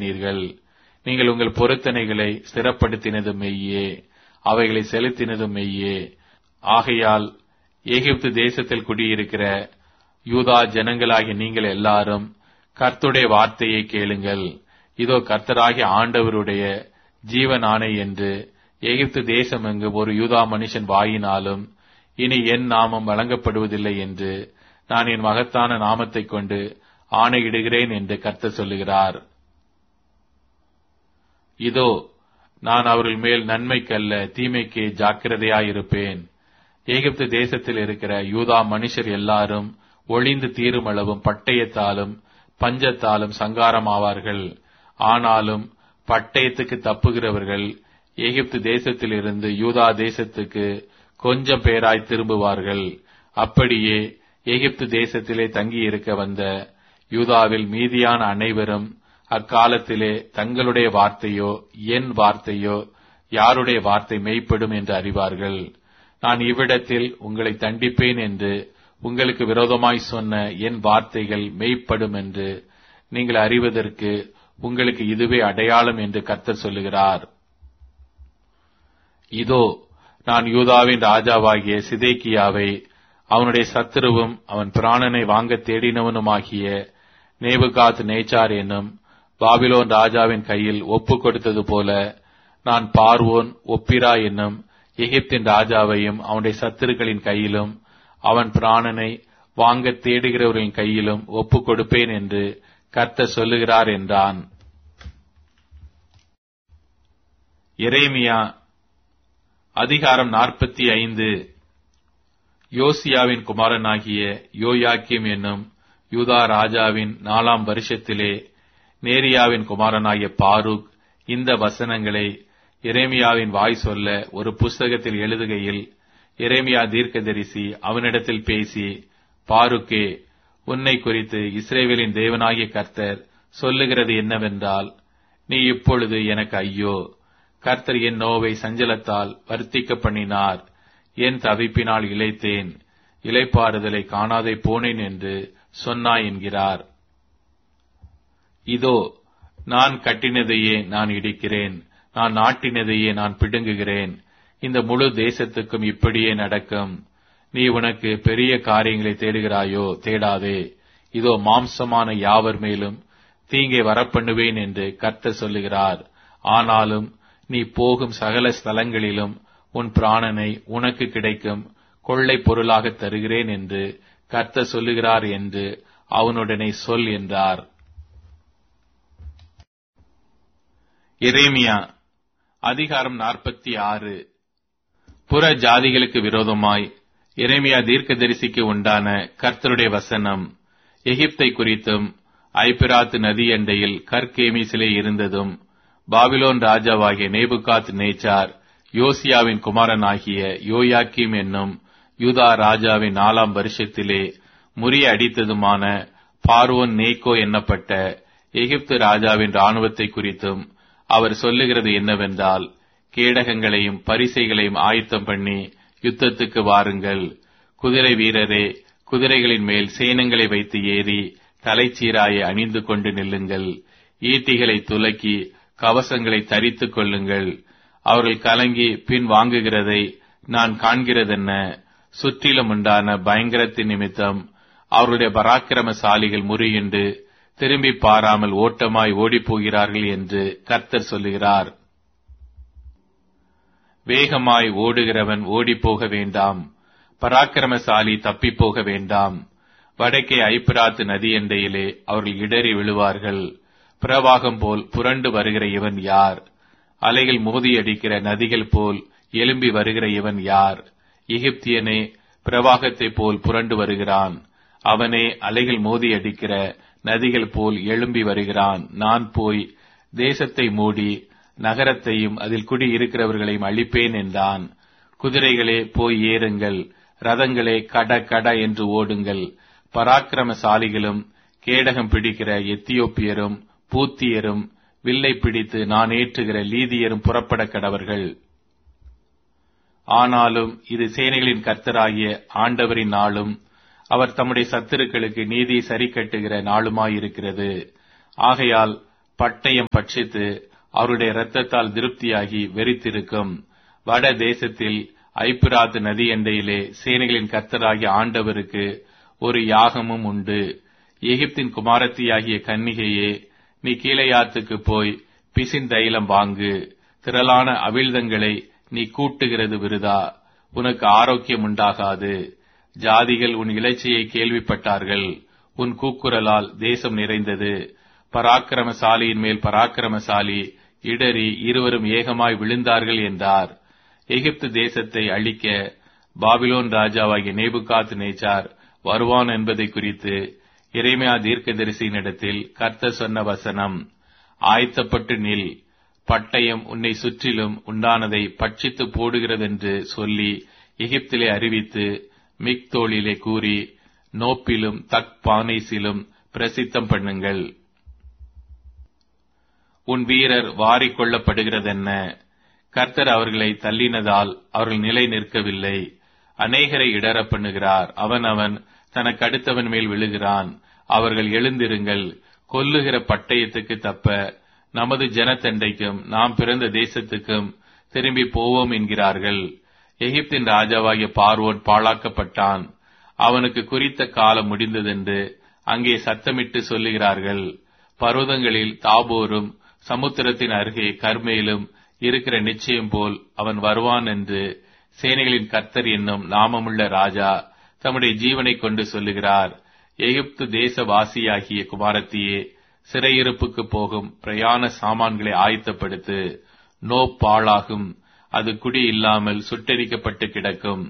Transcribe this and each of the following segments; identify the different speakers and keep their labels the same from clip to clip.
Speaker 1: போனீர்கள். நீங்கள் உங்கள் பொருத்தனைகளை ஸ்திரப்படுத்தினதும் மெய்யே, அவைகளை செலுத்தினதும் மெய்யே. ஆகையால் எகிப்து தேசத்தில் குடியிருக்கிற யூதா ஜனங்களாகிய நீங்கள் எல்லாரும் கர்த்தருடைய வார்த்தையை கேளுங்கள். இதோ கர்த்தராகிய ஆண்டவருடைய ஜீவன் ஆணை என்று எகிப்து தேசம் எங்கு ஒரு யூதா மனுஷன் வாயினாலும் இனி என் நாமம் வழங்கப்படுவதில்லை என்று நான் என் மகத்தான நாமத்தைக் கொண்டு ஆணையிடுகிறேன் என்று கர்த்தர் சொல்லுகிறார். இதோ நான் அவர்கள் மேல் நன்மைக்கல்ல தீமைக்கு ஜாக்கிரதையாயிருப்பேன். எகிப்து தேசத்தில் இருக்கிற யூதா மனுஷர் எல்லாரும் ஒளிந்து தீருமளவும் பட்டயத்தாலும் பஞ்சத்தாலும் சங்காரமாவார்கள். ஆனாலும் பட்டயத்துக்கு தப்புகிறவர்கள் எகிப்து தேசத்திலிருந்து யூதா தேசத்துக்கு கொஞ்சம் பேராய் திரும்புவார்கள். அப்படியே எகிப்து தேசத்திலே தங்கியிருக்க வந்த யூதாவில் மீதியான அனைவரும் அக்காலத்திலே தங்களுடைய வார்த்தையோ என் வார்த்தையோ யாருடைய வார்த்தை மெய்ப்படும் என்று அறிவார்கள். நான் இவ்விடத்தில் உங்களை தண்டிப்பேன் என்று உங்களுக்கு விரோதமாய் சொன்ன என் வார்த்தைகள் மெய்ப்படும் என்று நீங்கள் அறிவதற்கு உங்களுக்கு இதுவே அடையாளம் என்று கர்த்தர் சொல்லுகிறார். இதோ நான் யூதாவின் ராஜாவாகிய சிதேக்கியாவை அவனுடைய சத்துருவும் அவன் பிராணனை வாங்க தேடினவனுமாகிய நேபுகாத் நேச்சார் என்னும் பாபிலோன் ராஜாவின் கையில் ஒப்புக் கொடுத்தது போல நான் பார்வோன் ஒப்பிரா என்னும் எகிப்தின் ராஜாவையும் அவனுடைய சத்துருக்களின் கையிலும் அவன் பிராணனை வாங்க தேடுகிறவர்களின் கையிலும் ஒப்புக் கொடுப்பேன் என்று கர்த்தர் சொல்லுகிறார் என்றான். எரேமியா அதிகாரம் 45. யோசியாவின் குமாரனாகிய யோயாக்கீம் என்னும் யூதா ராஜாவின் 4ஆம் வருஷத்திலே நேரியாவின் குமாரனாகிய பாரூக் இந்த வசனங்களை எரேமியாவின் வாய் சொல்ல ஒரு புஸ்தகத்தில் எழுதுகையில், எரேமியா தீர்க்கதரிசி அவனிடத்தில் பேசி, பாருக்கே, உன்னை குறித்து இஸ்ரவேலின் தேவனாகிய கர்த்தர் சொல்லுகிறது என்னவென்றால், நீ இப்பொழுது எனக்கு ஐயோ, கர்த்தர் என் நோவை சஞ்சலத்தால் வர்த்திக்க பண்ணினார், என் தவிப்பினால் இளைத்தேன், இளைப்பாறுதலை காணாதே போனேன் என்று சொன்னாய் என்கிறார். இதோ நான் கட்டினதையே நான் இடிக்கிறேன், நான் நாட்டினதையே நான் பிடுங்குகிறேன். இந்த முழு தேசத்துக்கும் இப்படியே நடக்கும். நீ உனக்கு பெரிய காரியங்களை தேடுகிறாயோ? தேடாதே. இதோ மாம்சமான யாவர் மேலும் தீங்கை வரப்பண்ணுவேன் என்று கர்த்தர் சொல்லுகிறார். ஆனாலும் நீ போகும் சகல ஸ்தலங்களிலும் உன் பிராணனை உனக்கு கிடைக்கும் கொள்ளை பொருளாக தருகிறேன் என்று கர்த்தர் சொல்லுகிறார் என்று அவனுடனே சொல் என்றார். எரேமியா அதிகாரம் 46. புற ஜாதிகளுக்கு விரோதமாய் எரேமியா தீர்க்கதரிசிக்கு உண்டான கர்த்தருடைய வசனம். எகிப்தை குறித்தும் ஐபிராத்து நதி எண்டையில் கர்கேமிசிலே இருந்ததும் பாபிலோன் ராஜாவாகிய நேபுகாத் நேச்சார் யோசியாவின் குமாரனாகிய யோயாக்கீம் என்னும் யூதா ராஜாவின் 4ஆம் வருஷத்திலே முறிய அடித்ததுமான பார்வோன் நேக்கோ என்னப்பட்ட எகிப்து ராஜாவின் இராணுவத்தை குறித்தும் அவர் சொல்லுகிறது என்னவென்றால், கேடகங்களையும் பரிசைகளையும் ஆயத்தம் பண்ணி யுத்தத்துக்கு வாருங்கள். குதிரை வீரரே, குதிரைகளின் மேல் சேனங்களை வைத்து ஏறி தலைச்சீராயை அணிந்து கொண்டு நில்லுங்கள். ஈட்டிகளை துலக்கி கவசங்களை தரித்துக் கொள்ளுங்கள். அவர்கள் கலங்கி பின் வாங்குகிறதை நான் காண்கிறதென்ன? சுற்றிலும் உண்டான பயங்கரத்தின் நிமித்தம் அவர்களுடைய பராக்கிரமசாலிகள் முறியுண்டு திரும்பி பாராமல் ஓட்டமாய் ஓடிப்போகிறார்கள் என்று கர்த்தர் சொல்லுகிறார். வேகமாய் ஓடுகிறவன் ஓடிப்போக வேண்டாம், பராக்கிரமசாலி தப்பிப்போக வேண்டாம். வடக்கே ஐபிராத்து நதி எண்டையிலே அவர்கள் இடறி விழுவார்கள். பிரவாகம் போல் புரண்டு வருகிற இவன் யார்? அலைகள் மோதியடிக்கிற நதிகள் போல் எழும்பி வருகிற இவன் யார்? எகிப்தியனே, பிரவாகத்தைப் போல் புரண்டு வருகிறான். அவனே அலைகள் மோதியடிக்கிற நதிகள் போல் எழும்பி வருகிறான். நான் போய் தேசத்தை மூடி நகரத்தையும் அதில் குடி இருக்கிறவர்களையும் அழிப்பேன் என்றான். குதிரைகளே போய் ஏறுங்கள், ரதங்களே கட கட என்று ஓடுங்கள். பராக்கிரமசாலிகளும் கேடகம் பிடிக்கிற எத்தியோப்பியரும் பூத்தியரும் வில்லை பிடித்து நான் ஏற்றுகிற லீதியரும் புறப்பட கடவர்கள். ஆனாலும் இது சேனைகளின் கர்த்தராகிய ஆண்டவரின் நாளும் அவர் தம்முடைய சத்துருக்களுக்கு நீதியை சரி கட்டுகிற நாளுமாயிருக்கிறது. ஆகையால் பட்டயம் பட்சித்து அவருடைய இரத்தத்தால் திருப்தியாகி வெறித்திருக்கும். வட தேசத்தில் ஐப்பிராத்து நதி எண்டையிலே சேனைகளின் கர்த்தராகிய ஆண்டவருக்கு ஒரு யாகமும் உண்டு. எகிப்தின் குமாரத்தியாகிய கன்னிகையே, நீ கீலேயாத்துக்கு போய் பிசின் தைலம் வாங்கு. திரளான அவிழ்தங்களை நீ கூட்டுகிறது விருதா, உனக்கு ஆரோக்கியம் உண்டாகாது. ஜாதிகள் உன் இளைச்சியை கேள்விப்பட்டார்கள், உன் கூக்குரலால் தேசம் நிறைந்தது. பராக்கிரமசாலியின் மேல் பராக்கிரமசாலி இடறி இருவரும் ஏகமாய் விழுந்தார்கள் என்றார். எகிப்து தேசத்தை அழிக்க பாபிலோன் ராஜாவாகிய நேபுகாத்நேச்சார் வருவான் என்பதை குறித்து எரேமியா தீர்க்கதரிசியினிடத்தில் கர்த்தர் சொன்ன வசனம்: ஆயத்தப்பட்டு நில், பட்டயம் உன்னை சுற்றிலும் உண்டானதை பட்சித்து போடுகிறதென்று சொல்லி எகிப்திலே அறிவித்து மிக்தோலிலே கூறி நோப்பிலும் தக்பானேசிலும் பிரசித்தம் பண்ணுங்கள். உன் வீரர் வாரிக் கொள்ளப்படுகிறதென்ன? கர்த்தர் அவர்களை தள்ளினதால் அவர்கள் நிலை நிற்கவில்லை. அநேகரை இடற பண்ணுகிறார், அவன் தனக்கு அடுத்தவன் மேல் விழுகிறான். அவர்கள் எழுந்திருங்கள், கொல்லுகிற பட்டயத்துக்கு தப்ப நமது ஜனத்தண்டைக்கும் நாம் பிறந்த தேசத்துக்கும் திரும்பி போவோம் என்கிறார்கள். எகிப்தின் ராஜாவாகிய பார்வோன் பாழாக்கப்பட்டான், அவனுக்கு குறித்த காலம் முடிந்ததென்று அங்கே சத்தமிட்டு சொல்லுகிறார்கள். பர்வதங்களில் தாபோரும் சமுத்திரத்தின் அருகே கர்மேலும் இருக்கிற நிச்சயம் போல் அவன் வருவான் என்று சேனைகளின் கர்த்தர் என்னும் நாமமுள்ள ராஜா தம்முடைய ஜீவனை கொண்டு சொல்லுகிறார். எகிப்து தேசவாசியாகிய குமாரத்தியே, சிறையிருப்புக்கு போகும் பிரயாண சாமான்களை ஆயத்தப்படுத்து. நோப் பாழாகும், அது குடி இல்லாமல் சுட்டெரிக்கப்பட்டு கிடக்கும்.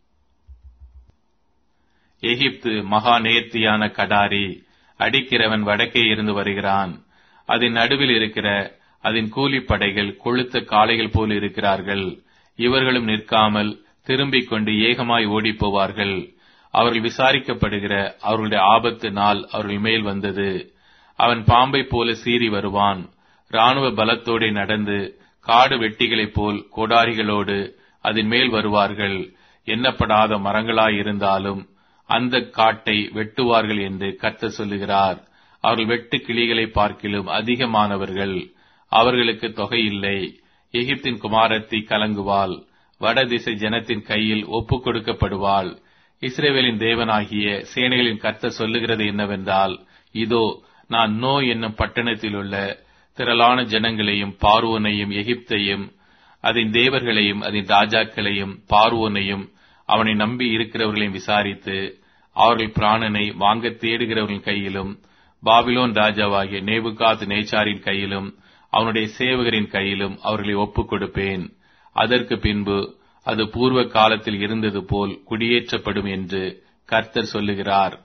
Speaker 1: எகிப்து மகா நேர்த்தியான கடாரி, அடிக்கிறவன் வடக்கே இருந்து வருகிறான். அதன் நடுவில் இருக்கிற அதன் கூலிப்படைகள் கொழுத்த காளைகள் போல் இருக்கிறார்கள். இவர்களும் நிற்காமல் திரும்பிக் கொண்டு ஏகமாய் ஓடிப்போவார்கள். அவர்கள் விசாரிக்கப்படுகிற அவர்களுடைய ஆபத்து நாள் அவர்கள் மேல் வந்தது. அவன் பாம்பை போல சீறி வருவான். இராணுவ பலத்தோடு நடந்து காடு வெட்டிகளைப் போல் கோடாரிகளோடு அதன் மேல் வருவார்கள். எண்ணப்படாத மரங்களாயிருந்தாலும் அந்த காட்டை வெட்டுவார்கள் என்று கர்த்தர் சொல்லுகிறார். அவர்கள் வெட்டு கிளிகளை பார்க்கிலும் அதிகமானவர்கள், அவர்களுக்கு தொகை இல்லை. எகிப்தின் குமாரத்தி கலங்குவாள், வடதிசை ஜனத்தின் கையில் ஒப்புக் கொடுக்கப்படுவாள். இஸ்ரவேலின் தேவனாகிய சேனைகளின் கர்த்தர் சொல்லுகிறது என்னவென்றால், இதோ நான் நோ என்னும் பட்டணத்தில் உள்ள திரளான ஜனங்களையும் பார்வோனையும் எகிப்தையும் அதன் தேவர்களையும் அதன் ராஜாக்களையும் பார்வோனையும் அவனை நம்பி இருக்கிறவர்களையும் விசாரித்து அவர்கள் பிராணனை வாங்க தேடுகிறவர்களின் கையிலும் பாபிலோன் ராஜாவாகிய நேபுகாத்நேச்சாரின் கையிலும் அவனுடைய சேவகரின் கையிலும் அவர்களை ஒப்புக் கொடுப்பேன். அதற்கு பின்பு அது பூர்வ காலத்தில் இருந்தது போல் குடியேற்றப்படும் என்று கர்த்தர் சொல்லுகிறார்.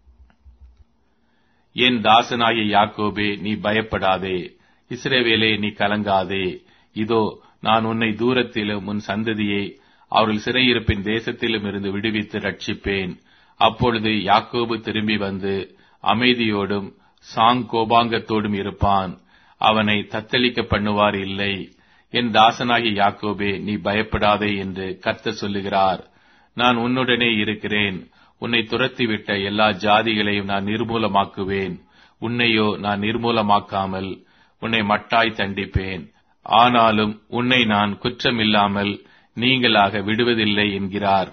Speaker 1: என் தாசனாகிய யாக்கோபே, நீ பயப்படாதே. இஸ்ரவேலே, நீ கலங்காதே. இதோ நான் உன்னை தூரத்திலும் உன் சந்ததியை அவர்கள் சிறையிருப்பின் தேசத்திலும் இருந்து விடுவித்து ரட்சிப்பேன். அப்பொழுது யாக்கோபு திரும்பி வந்து அமைதியோடும் சாங்கோபாங்கத்தோடும் இருப்பான். அவனை தத்தளிக்க பண்ணுவார் இல்லை. என் தாசனாகிய யாக்கோபே, நீ பயப்படாதே என்று கர்த்தர் சொல்லுகிறார். நான் உன்னுடனே இருக்கிறேன். உன்னை துரத்திவிட்ட எல்லா ஜாதிகளையும் நான் நிர்மூலமாக்குவேன். உன்னையோ நான் நிர்மூலமாக்காமல் உன்னை மட்டாய் தண்டிப்பேன். ஆனாலும் உன்னை நான் குற்றமில்லாமல் நீங்களாக விடுவதில்லை என்கிறார்.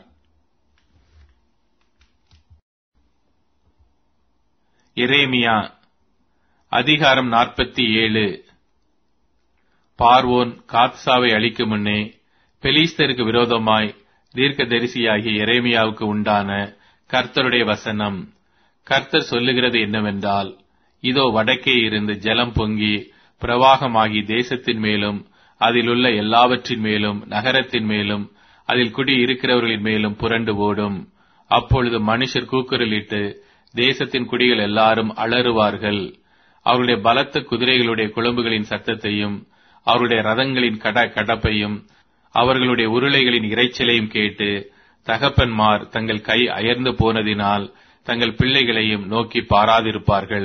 Speaker 1: எரேமியா அதிகாரம் 47. பார்வோன் காத்சாவை அழிக்கும் முன்னே பெலிஸ்தருக்கு விரோதமாய் தீர்க்கதரிசியாகிய எரேமியாவுக்கு உண்டான கர்த்தருடைய வசனம். கர்த்தர் சொல்லுகிறது என்னவென்றால், இதோ வடக்கே இருந்து ஜலம் பொங்கி பிரவாகமாகி தேசத்தின் மேலும் அதிலுள்ள எல்லாவற்றின் மேலும் நகரத்தின் மேலும் அதில் குடி இருக்கிறவர்களின் மேலும் புரண்டு ஓடும். அப்பொழுது மனுஷர் கூக்குரலிட்டு தேசத்தின் குடிகள் எல்லாரும் அலறுவார்கள். அவருடைய பலத்த குதிரைகளுடைய குளம்புகளின் சத்தத்தையும் அவருடைய ரதங்களின் கடப்பையும் அவர்களுடைய உருளைகளின் இரைச்சலையும் கேட்டு தகப்பன்மார் தங்கள் கை அயர்ந்து போனதினால் தங்கள் பிள்ளைகளையும் நோக்கி பாராதிருப்பார்கள்.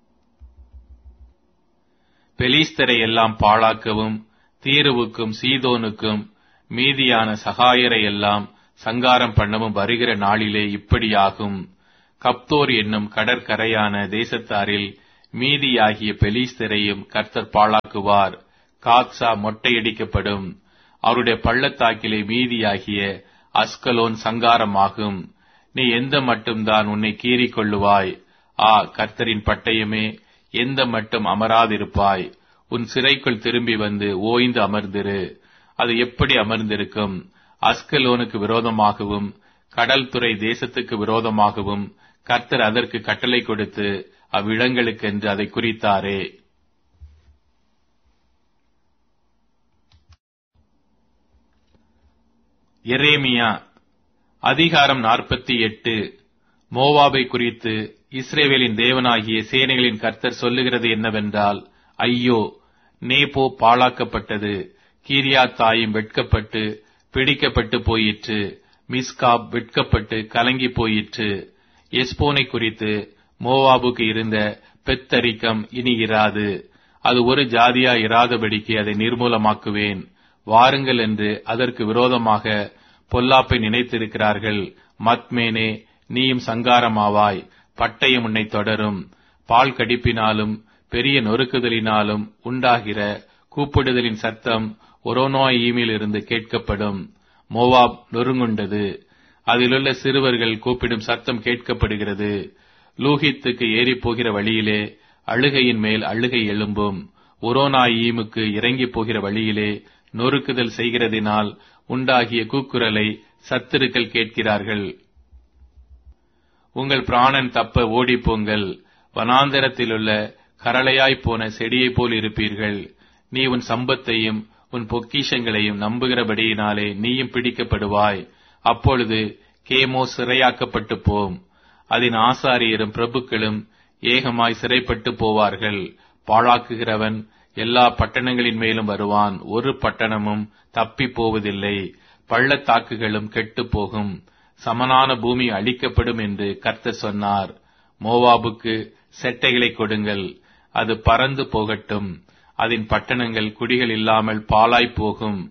Speaker 1: பெலிஸ்தரை எல்லாம் பாழாக்கவும் தீருவுக்கும் சீதோனுக்கும் மீதியான சகாயரை எல்லாம் சங்காரம் பண்ணவும் வருகிற நாளிலே இப்படியாகும். கப்தோர் என்னும் கடற்கரையான தேசத்தாரில் மீதியாகிய பெலிஸ்தரையும் கர்த்தர் பாழாக்குவார். காத்சா மொட்டையடிக்கப்படும். அவருடைய பள்ளத்தாக்கிலே மீதியாகிய அஸ்கலோன் சங்காரமாகும். நீ எந்த மட்டும்தான் உன்னை கீறிக் கொள்ளுவாய்? கர்த்தரின் பட்டயமே, எந்த மட்டும் அமராதிருப்பாய்? உன் சிறைக்குள் திரும்பி வந்து ஓய்ந்து அமர்ந்திரு. அது எப்படி அமர்ந்திருக்கும்? அஸ்கலோனுக்கு விரோதமாகவும் கடல் துறை தேசத்துக்கு விரோதமாகவும் கர்த்தர் அதற்கு கட்டளை கொடுத்து அவ்விடங்களுக்கென்று அதை குறித்தாரே. எரேமியா அதிகாரம் 48. மோவாபை குறித்து இஸ்ரவேலின் தேவனாகிய சேனைகளின் கர்த்தர் சொல்லுகிறது என்னவென்றால், ஐயோ, நேபோ பாழாக்கப்பட்டது, கீரியாத்தாயும் வெட்கப்பட்டு பிடிக்கப்பட்டு போயிற்று, மிஸ்காப் வெட்கப்பட்டு கலங்கி போயிற்று. எஸ்போனை குறித்து மோவாபுக்கு இருந்த பெத்தரிக்கம் இனி இராது. அது ஒரு ஜாதியா இராதபடிக்கு அதை நிர்மூலமாக்குவேன். வாருங்கள் என்று அதற்கு விரோதமாக பொல்லாப்பை நினைத்திருக்கிறார்கள். மத்மேனே, நீயும் சங்காரமாவாய். பட்டயம் உன்னை தொடரும். பால் கடிப்பினாலும் பெரிய நொறுக்குதலினாலும் உண்டாகிற கூப்பிடுதலின் சத்தம் ஒரோனோயீமில் இருந்து கேட்கப்படும். மோவாப் நொறுங்குண்டது, அதிலுள்ள சிறுவர்கள் கூப்பிடும் சத்தம் கேட்கப்படுகிறது. லூஹித்துக்கு ஏறி போகிற வழியிலே அழுகையின் மேல் அழுகை எழும்பும். ஒரோனாயீமுக்கு இறங்கி போகிற வழியிலே நொறுக்குதல் செய்கிறதினால் உண்டாகிய கூக்குரலை சத்துருக்கள் கேட்கிறார்கள். உங்கள் பிராணன் தப்ப ஓடிப்போங்கள். வனாந்தரத்திலுள்ள கரளையாய்ப் போன செடியைப் போல் இருப்பீர்கள். நீ உன் சம்பத்தையும் உன் பொக்கிஷங்களையும் நம்புகிறபடியினாலே நீயும் பிடிக்கப்படுவாய். அப்பொழுது கேமோ சிறையாக்கப்பட்டு போம். அதன் ஆசாரியரும் பிரபுக்களும் ஏகமாய் சிறைப்பட்டு போவார்கள். பாழாக்குகிறவன் எல்லா பட்டணங்களின் மேலும் வருவான். ஒரு பட்டணமும் தப்பி போவதில்லை. பள்ளத்தாக்குகளும் கெட்டு போகும். சமனான பூமி அழிக்கப்படும் என்று கர்த்தர் சொன்னார். மோவாபுக்கு செட்டைகளை கொடுங்கள், அது பறந்து போகட்டும். அதன் பட்டணங்கள் குடிகள் இல்லாமல் பாழாய் போகும்.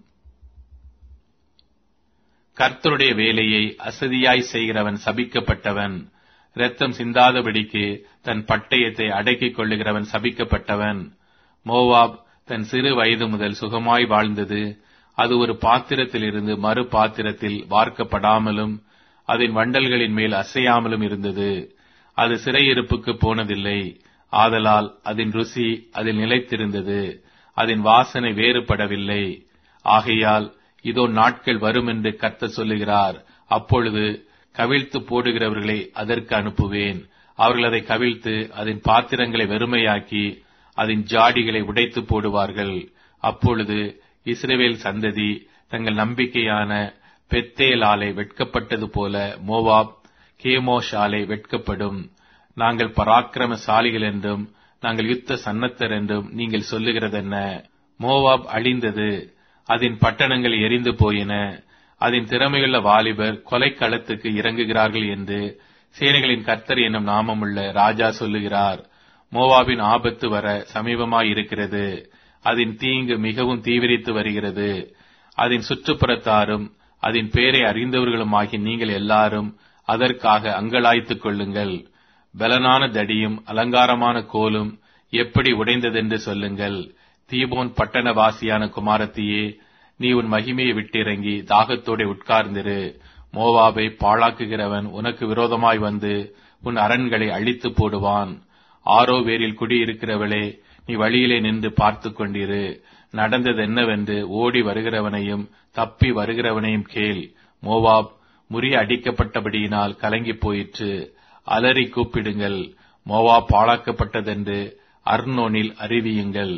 Speaker 1: கர்த்தருடைய வேலையை அசதியாய் செய்கிறவன் சபிக்கப்பட்டவன். இரத்தம் சிந்தாதபடிக்கு தன் பட்டயத்தை அடக்கிக் கொள்ளுகிறவன் சபிக்கப்பட்டவன். மோவாப் தன் சிறு வயது முதல் சுகமாய் வாழ்ந்தது. அது ஒரு பாத்திரத்திலிருந்து மறு பாத்திரத்தில் வார்க்கப்படாமலும் அதன் வண்டல்களின் மேல் அசையாமலும் இருந்தது. அது சிறையிருப்புக்கு போனதில்லை. ஆதலால் அதன் ருசி அதில் நிலைத்திருந்தது. அதன் வாசனை வேறுபடவில்லை. ஆகையால் இதோ நாட்கள் வரும் என்று கர்த்தர் சொல்லுகிறார். அப்பொழுது கவிழ்த்து போடுகிறவர்களை அதற்கு அனுப்புவேன். அவர்கள் அதை கவிழ்த்து அதன் பாத்திரங்களை வெறுமையாக்கி அதன் ஜாடிகளை உடைத்து போடுவார்கள். அப்பொழுது இஸ்ரவேல் சந்ததி தங்கள் நம்பிக்கையான பெத்தேலாலை வெட்கப்பட்டது போல மோவாப் கேமோஷாலை வெட்கப்படும். நாங்கள் பராக்கிரமசாலிகள் என்றும் நாங்கள் யுத்த சன்னத்தர் என்றும் நீங்கள் சொல்லுகிறதென்ன? மோவாப் அழிந்தது, அதன் பட்டணங்கள் எரிந்து போயின. அதன் திறமையுள்ள வாலிபர் கொலைக்களத்துக்கு இறங்குகிறார்கள் என்று சேனைகளின் கர்த்தர் என்னும் நாமமுள்ள ராஜா சொல்லுகிறார். மோவாபின் ஆபத்து வர சமீபமாயிருக்கிறது. அதன் தீங்கு மிகவும் தீவிரித்து வருகிறது. அதன் சுற்றுப்புறத்தாரும் அதன் பேரை அறிந்தவர்களுமாகி நீங்கள் எல்லாரும் அதற்காக அங்கலாய்த்துக் கொள்ளுங்கள். பலனான தடியும் அலங்காரமான கோலும் எப்படி உடைந்ததென்று சொல்லுங்கள். தீபோன் பட்டணவாசியான குமாரத்தியே, நீ உன் மகிமையை விட்டிறங்கி தாகத்தோட உட்கார்ந்திரு. மோவாபை பாழாக்குகிறவன் உனக்கு விரோதமாய் வந்து உன் அரண்களை அழித்து போடுவான். ஆரோவேரில் குடியிருக்கிறவளே, நீ வழியிலே நின்று பார்த்து கொண்டிரு. நடந்தது என்னவென்று ஓடி வருகிறவனையும் தப்பி வருகிறவனையும் கேள். மோவாப் முறிய அடிக்கப்பட்டபடியினால் கலங்கி போயிற்று. அலறி கூப்பிடுங்கள். மோவாப் பாழாக்கப்பட்டதென்று அர்னோனில் அறிவியுங்கள்.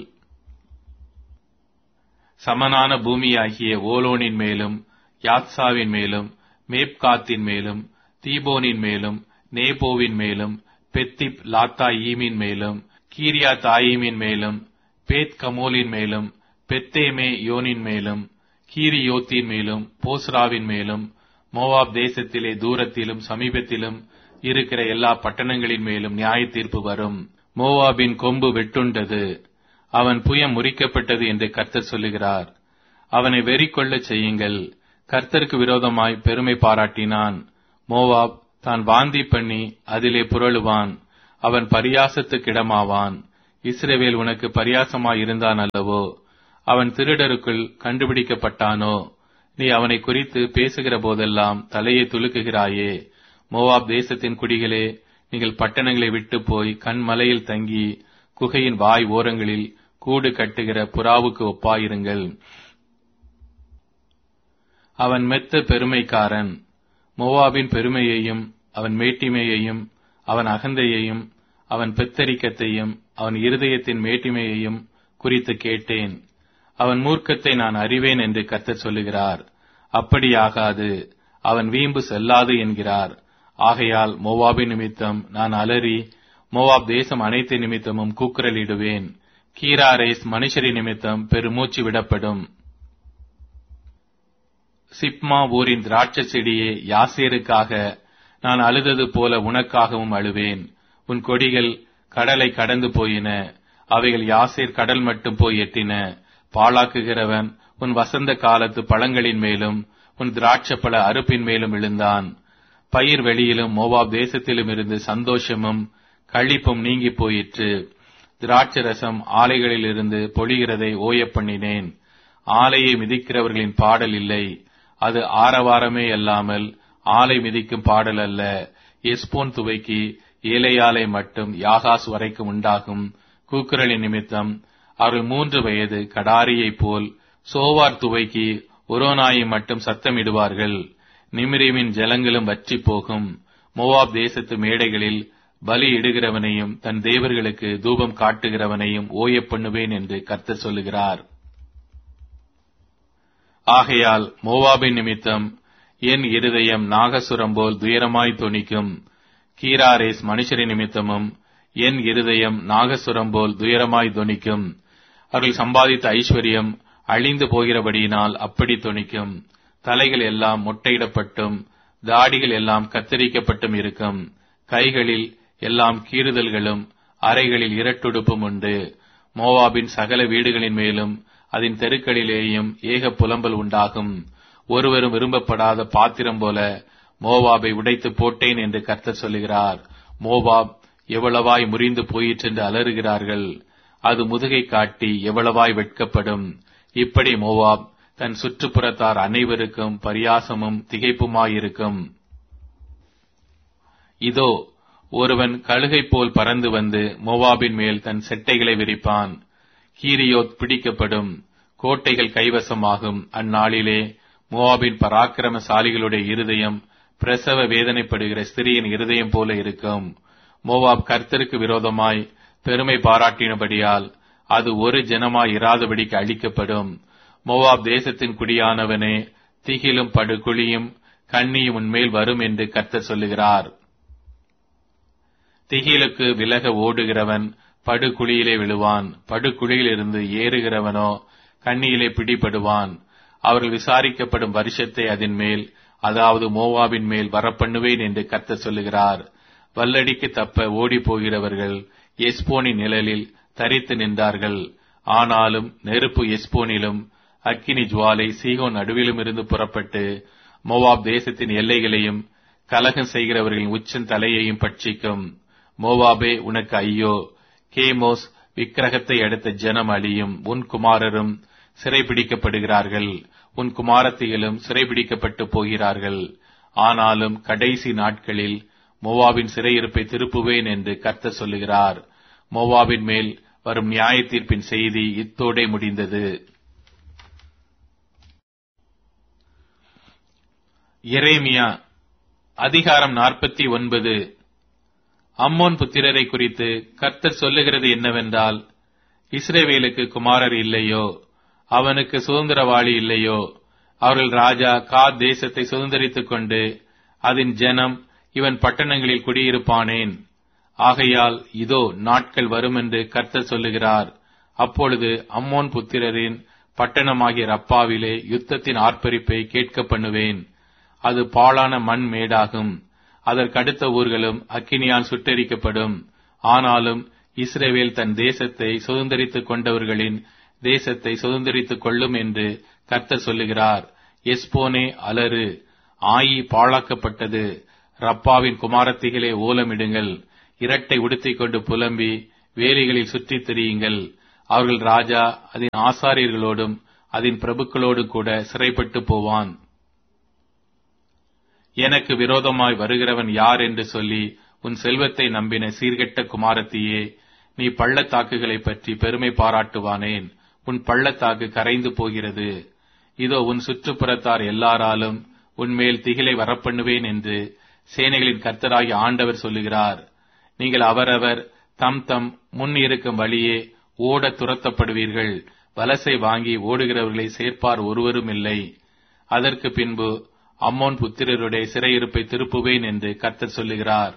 Speaker 1: சமனான பூமியாகிய ஓலோனின் மேலும் யாத்சாவின் மேலும் மேப்காத்தின் மேலும் தீபோனின் மேலும் நேபோவின் மேலும் பெத்திப் லாத்தாயீமின் மேலும் கீரியாத்தாயீமின் மேலும் பேத் கமோலின் மேலும் பெத்தேமே யோனின் மேலும் கீரியோத்தின் மேலும் போஸ்ராவின் மேலும் மோவாப் தேசத்திலே தூரத்திலும் சமீபத்திலும் இருக்கிற எல்லா பட்டணங்களின் மேலும் நியாய தீர்ப்பு வரும். மோவாபின் கொம்பு வெட்டுண்டது, அவன் புயம் முறிக்கப்பட்டது என்று கர்த்தர் சொல்லுகிறார். அவனை வெறி கொள்ளச் செய்யுங்கள். கர்த்தருக்கு விரோதமாய் பெருமை பாராட்டினான். மோவாப் தான் வாந்தி பண்ணி அதிலே புரளுவான். அவன் பரியாசத்துக்கிடமாவான். இஸ்ரவேல் உனக்கு பரியாசமாயிருந்தான் அல்லவோ? அவன் திருடருக்குள் கண்டுபிடிக்கப்பட்டானோ? நீ அவனை குறித்து பேசுகிற போதெல்லாம் தலையை துலுக்குகிறாயே. மோவாப் தேசத்தின் குடிகளே, நீங்கள் பட்டணங்களை விட்டு போய் கண்மலையில் தங்கி குகையின் வாய் ஓரங்களில் கூடு கட்டுகிற புறாவுக்கு ஒப்பாயிருங்கள். அவன் மெத்த பெருமைக்காரன். மோவாபின் பெருமையையும் அவன் மேட்டிமையையும் அவன் அகந்தையையும் அவன் பெத்தரிக்கத்தையும் அவன் இருதயத்தின் மேட்டிமையையும் குறித்து கேட்டேன். அவன் மூர்க்கத்தை நான் அறிவேன் என்று கர்த்தர் சொல்லுகிறார். அப்படியாகாது, அவன் வீம்பு செல்லாது என்கிறார். ஆகையால் மோவாபின் நிமித்தம் நான் அலறி மோவாப் தேசம் அனைத்து நிமித்தமும் கூக்குரலிடுவேன். கீராரேஸ் மனுஷரி நிமித்தம் பெருமூச்சு விடப்படும். சிப்மா ஊரின் திராட்சை செடியே, யாசேருக்காக நான் அழுதது போல உனக்காகவும் அழுவேன். உன் கொடிகள் கடலை கடந்து போயின, அவைகள் யாசேர் கடல் மட்டும் போய் எட்டின. பாழாக்குகிறவன் உன் வசந்த காலத்து பழங்களின் மேலும் உன் திராட்சப்பழ அறுப்பின் மேலும் விழுந்தான். பயிர் வெளியிலும் மோவாப் தேசத்திலும் இருந்து சந்தோஷமும் களிப்பும் நீங்கி போயிற்று. திராட்சரசம் ஆலைகளில் இருந்து பொழிகிறதை ஓய பண்ணினேன். ஆலையை மிதிக்கிறவர்களின் பாடல் இல்லை, அது ஆரவாரமே அல்லாமல் ஆலை மிதிக்கும் பாடல் அல்ல. எஸ்போன் துவைக்கு ஏலையாலை மட்டும் யாகாஸ் வரைக்கும் உண்டாகும் கூக்குரலின் நிமித்தம் அவர்கள் 3 வயது கடாரியைப் போல் சோவார் துவைக்கு ஒரோனாயை மட்டும் சத்தமிடுவார்கள். நிமிரீமின் ஜலங்களும் வற்றி போகும். மோவாப் தேசத்து மேடைகளில் பலி இடுகிறவனையும் தன் தேவர்களுக்கு தூபம் காட்டுகிறவனையும் ஓய பண்ணுவேன் என்று கர்த்தர் சொல்லுகிறார். ஆகையால் மோவாபின் நிமித்தம் என் இருதயம் நாகசுரம் போல் துயரமாய் தொனிக்கும். கீராரேஸ் மனுஷரின் நிமித்தமும் என் இருதயம் நாகசுரம் போல் துயரமாய் தொனிக்கும். அவர்கள் சம்பாதித்த ஐஸ்வர்யம் அழிந்து போகிறபடியினால் அப்படி தொனிக்கும். தலைகள் எல்லாம் மொட்டையிடப்பட்டும் தாடிகள் எல்லாம் கத்தரிக்கப்பட்டும் இருக்கும். கைகளில் எல்லாம் கீறுதல்களும் அறைகளில் இரட்டுடுப்பும் உண்டு. மோவாபின் சகல வீடுகளின் மேலும் அதன் தெருக்களிலேயும் ஏக புலம்பல் உண்டாகும். ஒருவரும் விரும்பப்படாத பாத்திரம் போல மோவாபை உடைத்து போட்டேன் என்று கர்த்தர் சொல்லுகிறார். மோவாப் எவ்வளவாய் முறிந்து போயிற்றென்று அலறுகிறார்கள். அது முதுகை காட்டி எவ்வளவாய் வெட்கப்படும். இப்படி மோவாப் தன் சுற்றுப்புறத்தார் அனைவருக்கும் பரியாசமும் திகைப்புமாயிருக்கும். இதோ, ஒருவன் கழுகை போல் பறந்து வந்து மோவாபின் மேல் தன் செட்டைகளை விரிப்பான். கீரியோத் பிடிக்கப்படும், கோட்டைகள் கைவசமாகும். அந்நாளிலே மோவாபின் பராக்கிரமசாலிகளுடைய இருதயம் பிரசவ வேதனைப்படுகிற ஸ்திரியின் இருதயம் போல இருக்கும். மோவாப் கர்த்தருக்கு விரோதமாய் பெருமை பாராட்டினபடியால் அது ஒரு ஜனமாய் இராதபடிக்கு அழிக்கப்படும். மோவாப் தேசத்தின் குடியானவனே, திகிலும் படுகுழியும் கண்ணியும் உன்மேல் வரும் என்று கர்த்தர் சொல்லுகிறார். திகிலுக்கு விலக ஓடுகிறவன் படுகுழியிலே விழுவான். படுகுழியிலிருந்து ஏறுகிறவனோ கண்ணியிலே பிடிபடுவான். அவர்கள் விசாரிக்கப்படும் வருஷத்தை அதன் மேல், அதாவது மோவாபின் மேல் வரப்பண்ணுவேன் என்று கர்த்தர் சொல்லுகிறார். வல்லடிக்கு தப்ப ஓடி போகிறவர்கள் எஸ்போனின் நிழலில் தரித்து நின்றார்கள். ஆனாலும் நெருப்பு எஸ்போனிலும் அக்கினி ஜுவாலை சீகோன் நடுவிலும் இருந்து புறப்பட்டு மோவாப் தேசத்தின் எல்லைகளையும் கலகம் செய்கிறவர்களின் உச்சன் தலையையும் பட்சிக்கும். மோவாபே, உனக்கு ஐயோ! கேமோஸ் விக்கிரகத்தை அடுத்த ஜனம் அழியும். உன் குமாரரும் சிறைபிடிக்கப்படுகிறார்கள், உன் குமாரத்திகளும் சிறைபிடிக்கப்பட்டு போகிறார்கள். ஆனாலும் கடைசி நாட்களில் மோவாபின் சிறையிருப்பை திருப்புவேன் என்று கர்த்தர் சொல்லுகிறார். மோவாபின் மேல் வரும் நியாய தீர்ப்பின் செய்தி இத்தோடே முடிந்தது. எரேமியா அதிகாரம் 49. அம்மோன் புத்திரரை குறித்து கர்த்தர் சொல்லுகிறது என்னவென்றால், இஸ்ரவேலுக்கு குமாரர் இல்லையோ? அவனுக்கு சுதந்திரவாளி இல்லையோ? அவர்கள் ராஜா காத் தேசத்தை சுதந்திரித்துக் கொண்டு அதன் ஜனம் இவன் பட்டணங்களில் குடியிருப்பானேன். ஆகையால் இதோ நாட்கள் வரும் என்று கர்த்தர் சொல்லுகிறார். அப்பொழுது அம்மோன் புத்திரரின் பட்டணமாகிய ரப்பாவிலே யுத்தத்தின் ஆர்ப்பரிப்பை கேட்க பண்ணுவேன். அது பாழான மண் மேடாகும். அதற்கடுத்த ஊர்களும் அக்கினியால் சுட்டெரிக்கப்படும். ஆனாலும் இஸ்ரவேல் தன் தேசத்தை சுதந்திரித்துக் கொண்டவர்களின் தேசத்தை சுதந்திரித்துக் கொள்ளும் என்று கர்த்தர் சொல்லுகிறார். எஸ்போனே அலறு, ஆயி பாழாக்கப்பட்டது. ரப்பாவின் குமாரத்திகளே ஓலமிடுங்கள். இரட்டை உடுத்திக் கொண்டு புலம்பி வேலிகளில் சுற்றித் திரியுங்கள். அவர்கள் ராஜா அதன் ஆசாரியர்களோடும் அதன் பிரபுக்களோடு கூட சிறைப்பட்டு போவான். எனக்கு விரோதமாய் வருகிறவன் யார் என்று சொல்லி உன் செல்வத்தை நம்பின சீர்கெட்ட குமாரத்தியே, நீ பள்ளத்தாக்குகளை பற்றி பெருமை பாராட்டுவானேன்? உன் பள்ளத்தாக்கு கரைந்து போகிறது. இதோ உன் சுற்றுப்புறத்தார் எல்லாராலும் உன்மேல் திகிலை வரப்பண்ணுவேன் என்று சேனைகளின் கர்த்தராகிய ஆண்டவர் சொல்லுகிறார். நீங்கள் அவரவர் தம் தம் முன் இருக்கும் வழியே ஓட துரத்தப்படுவீர்கள். வலசை வாங்கி ஓடுகிறவர்களை சேர்ப்பார் ஒருவரும் இல்லை. அதற்கு பின்பு அம்மோன் புத்திரருடைய சிறையிருப்பை திருப்புவேன் என்று கர்த்தர் சொல்லுகிறார்.